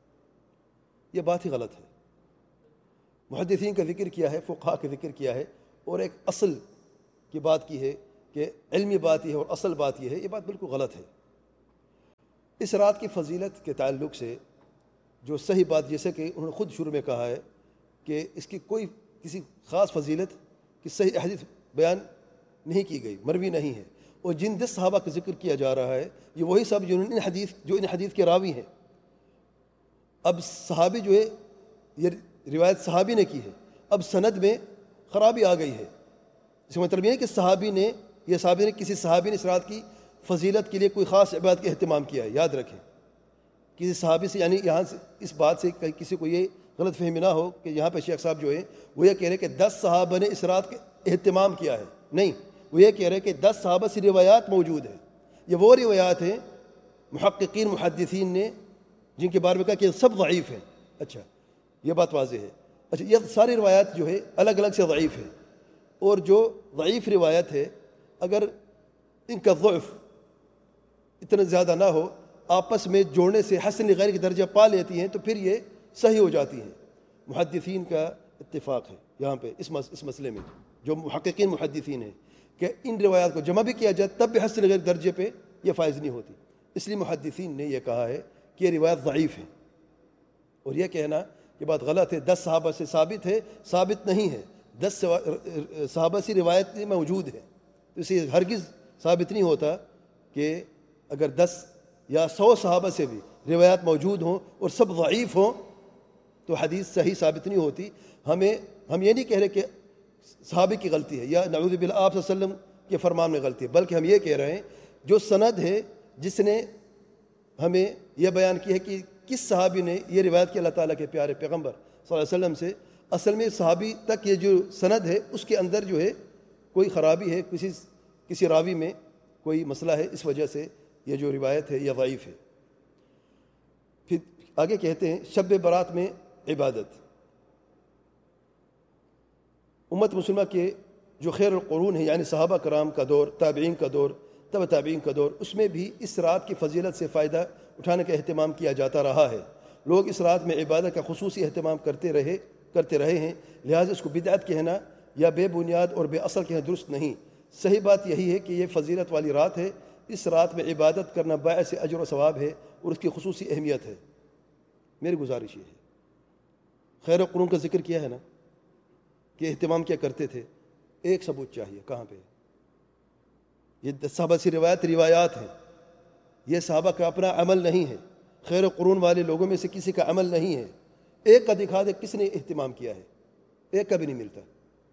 یہ بات ہی غلط ہے۔ محدثین کا ذکر کیا ہے، فقہاء کا ذکر کیا ہے، اور ایک اصل کی بات کی ہے کہ علمی بات یہ ہے اور اصل بات یہ ہے، یہ بات بالکل غلط ہے۔ اس رات کی فضیلت کے تعلق سے جو صحیح بات، جیسے کہ انہوں نے خود شروع میں کہا ہے کہ اس کی کوئی کسی خاص فضیلت کی صحیح حدیث بیان نہیں کی گئی، مروی نہیں ہے، اور جن 10 صحابہ کا ذکر کیا جا رہا ہے یہ وہی صاحب جو ان حدیث کے راوی ہیں۔ اب صحابی جو ہے، یہ روایت صحابی نے کی ہے، اب سند میں خرابی آ گئی ہے۔ اس کا مطلب یہ ہے کہ صحابی نے کسی صحابی نے اس رات کی فضیلت کے لیے کوئی خاص عبادت کا اہتمام کیا ہے، یاد رکھیں۔ کسی صحابی سے، یعنی یہاں سے اس بات سے کسی کو یہ غلط فہمی نہ ہو کہ یہاں پہ شیخ صاحب جو ہے وہ یہ کہہ رہے کہ 10 صحابہ نے اس رات کا اہتمام کیا ہے، نہیں، وہ یہ کہہ رہے کہ 10 صحابہ سے روایات موجود ہیں۔ یہ وہ روایات ہیں محققین محدثین نے جن کے بارے میں کہا کہ سب ضعیف ہیں۔ اچھا، یہ بات واضح ہے۔ اچھا، یہ ساری روایات جو ہے الگ الگ سے ضعیف ہیں، اور جو ضعیف روایت ہے اگر ان کا ضعف اتنا زیادہ نہ ہو، آپس میں جوڑنے سے حسن غیر کی درجہ پا لیتی ہیں تو پھر یہ صحیح ہو جاتی ہیں۔ محدثین کا اتفاق ہے یہاں پہ اس مسئلے میں، جو محققین محدثین ہیں، کہ ان روایات کو جمع بھی کیا جائے تب بھی حسن غیر درجے پہ یہ فائز نہیں ہوتی۔ اس لیے محدثین نے یہ کہا ہے کہ یہ روایت ضعیف ہے، اور یہ کہنا یہ بات غلط ہے 10 صحابہ سے ثابت ہے، ثابت نہیں ہے۔ 10 صحابہ سے روایت موجود ہے، تو اسے ہرگز ثابت نہیں ہوتا کہ اگر 10 یا 100 صحابہ سے بھی روایات موجود ہوں اور سب ضعیف ہوں تو حدیث صحیح ثابت نہیں ہوتی۔ ہم یہ نہیں کہہ رہے کہ صحابی کی غلطی ہے یا نعوذ باللہ آپ صلی اللہ علیہ وسلم کے فرمان میں غلطی ہے، بلکہ ہم یہ کہہ رہے ہیں جو سند ہے جس نے ہمیں یہ بیان کی ہے کہ کس صحابی نے یہ روایت کی اللہ تعالیٰ کے پیارے پیغمبر صلی اللہ علیہ وسلم سے، اصل میں صحابی تک یہ جو سند ہے اس کے اندر جو ہے کوئی خرابی ہے، کسی راوی میں کوئی مسئلہ ہے، اس وجہ سے یہ جو روایت ہے یہ ضعیف ہے۔ پھر آگے کہتے ہیں شب برات میں عبادت۔ امت مسلمہ کے جو خیر القرون ہے، یعنی صحابہ کرام کا دور، تابعین کا دور، تبع تابعین کا دور، اس میں بھی اس رات کی فضیلت سے فائدہ اٹھانے کا اہتمام کیا جاتا رہا ہے۔ لوگ اس رات میں عبادت کا خصوصی اہتمام کرتے رہے ہیں، لہٰذا اس کو بدعت کہنا یا بے بنیاد اور بے اصل کہنا درست نہیں۔ صحیح بات یہی ہے کہ یہ فضیلت والی رات ہے، اس رات میں عبادت کرنا باعث اجر و ثواب ہے اور اس کی خصوصی اہمیت ہے۔ میری گزارش یہ ہے، خیر و قرون کا ذکر کیا ہے نا کہ اہتمام کیا کرتے تھے، ایک ثبوت چاہیے، کہاں پہ؟ یہ صحابہ سے روایات ہیں، یہ صحابہ کا اپنا عمل نہیں ہے، خیر و قرون والے لوگوں میں سے کسی کا عمل نہیں ہے۔ ایک کا دکھا دے کس نے اہتمام کیا ہے، ایک کا بھی نہیں ملتا۔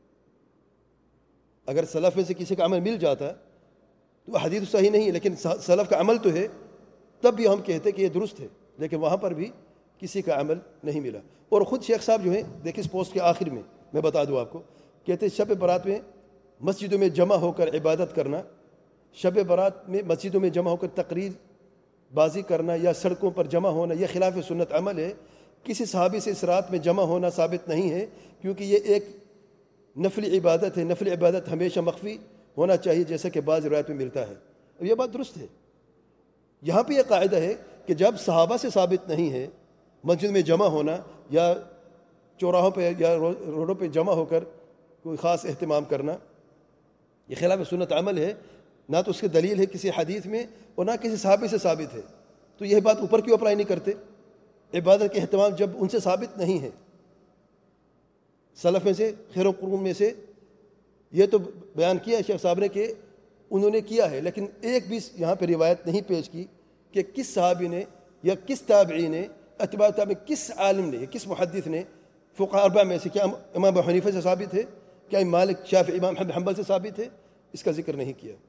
اگر سلف میں سے کسی کا عمل مل جاتا تو حدیث صحیح نہیں ہے، لیکن سلف کا عمل تو ہے، تب بھی ہم کہتے کہ یہ درست ہے، لیکن وہاں پر بھی کسی کا عمل نہیں ملا۔ اور خود شیخ صاحب جو ہیں، دیکھیں اس پوسٹ کے آخر میں بتا دوں آپ کو، کہتے ہیں شب برات میں مسجدوں میں جمع ہو کر عبادت کرنا، شب برات میں مسجدوں میں جمع ہو کر تقریر بازی کرنا یا سڑکوں پر جمع ہونا، یہ خلاف سنت عمل ہے۔ کسی صحابی سے اس رات میں جمع ہونا ثابت نہیں ہے، کیونکہ یہ ایک نفلی عبادت ہے۔ نفلی عبادت ہمیشہ مخفی ہونا چاہیے، جیسا کہ بعض روایت میں ملتا ہے۔ اب یہ بات درست ہے۔ یہاں پہ یہ قاعدہ ہے کہ جب صحابہ سے ثابت نہیں ہے مسجد میں جمع ہونا یا چوراہوں پہ یا روڈوں پہ جمع ہو کر کوئی خاص اہتمام کرنا، یہ خلاف سنت عمل ہے، نہ تو اس کی دلیل ہے کسی حدیث میں اور نہ کسی صحابی سے ثابت ہے۔ تو یہ بات اوپر کیوں اپلائی نہیں کرتے؟ عبادت کے اہتمام جب ان سے ثابت نہیں ہے، سلف میں سے، خیر و قرون میں سے، یہ تو بیان کیا ہے شیخ صاحب نے کہ انہوں نے کیا ہے، لیکن ایک بھی یہاں پہ روایت نہیں پیش کی کہ کس صحابی نے یا کس تابعی نے، اتباع تابعین، کس عالم نے، کس محدث نے، فقہاء اربعہ میں سے، کیا امام ابو حنیفہ سے ثابت ہے، کیا امام مالک، شافعی، امام احمد حنبل سے ثابت ہے؟ اس کا ذکر نہیں کیا۔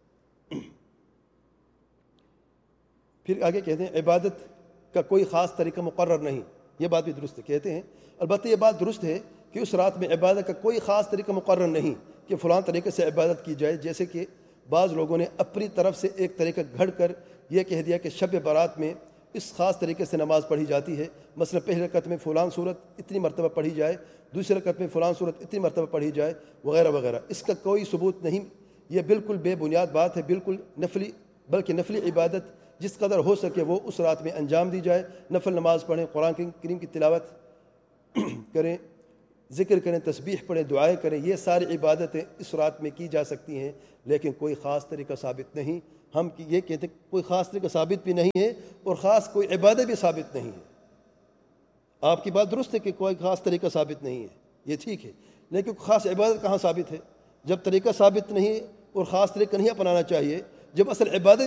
پھر آگے کہتے ہیں عبادت کا کوئی خاص طریقہ مقرر نہیں، یہ بات بھی درست ہے۔ کہتے ہیں البتہ یہ بات درست ہے کہ اس رات میں عبادت کا کوئی خاص طریقہ مقرر نہیں کہ فلاں طریقے سے عبادت کی جائے، جیسے کہ بعض لوگوں نے اپنی طرف سے ایک طریقہ گھڑ کر یہ کہہ دیا کہ شب برات میں اس خاص طریقے سے نماز پڑھی جاتی ہے، مثلا پہلی رکعت میں فلاں صورت اتنی مرتبہ پڑھی جائے، دوسری رکعت میں فلاں صورت اتنی مرتبہ پڑھی جائے، وغیرہ وغیرہ۔ اس کا کوئی ثبوت نہیں، یہ بالکل بے بنیاد بات ہے، بالکل نفلی، بلکہ نفلی عبادت جس قدر ہو سکے وہ اس رات میں انجام دی جائے. نفل نماز پڑھیں, قرآن کریم کی تلاوت کریں, ذکر کریں, تسبیح پڑھیں, دعائیں کریں. یہ ساری عبادتیں اس رات میں کی جا سکتی ہیں, لیکن کوئی خاص طریقہ ثابت نہیں. ہم یہ کہتے ہیں کوئی خاص طریقہ ثابت بھی نہیں ہے اور خاص کوئی عبادت بھی ثابت نہیں ہے. آپ کی بات درست ہے کہ کوئی خاص طریقہ ثابت نہیں ہے, یہ ٹھیک ہے, لیکن خاص عبادت کہاں ثابت ہے؟ جب طریقہ ثابت نہیں اور خاص طریقہ نہیں اپنانا چاہیے, جب اصل عبادت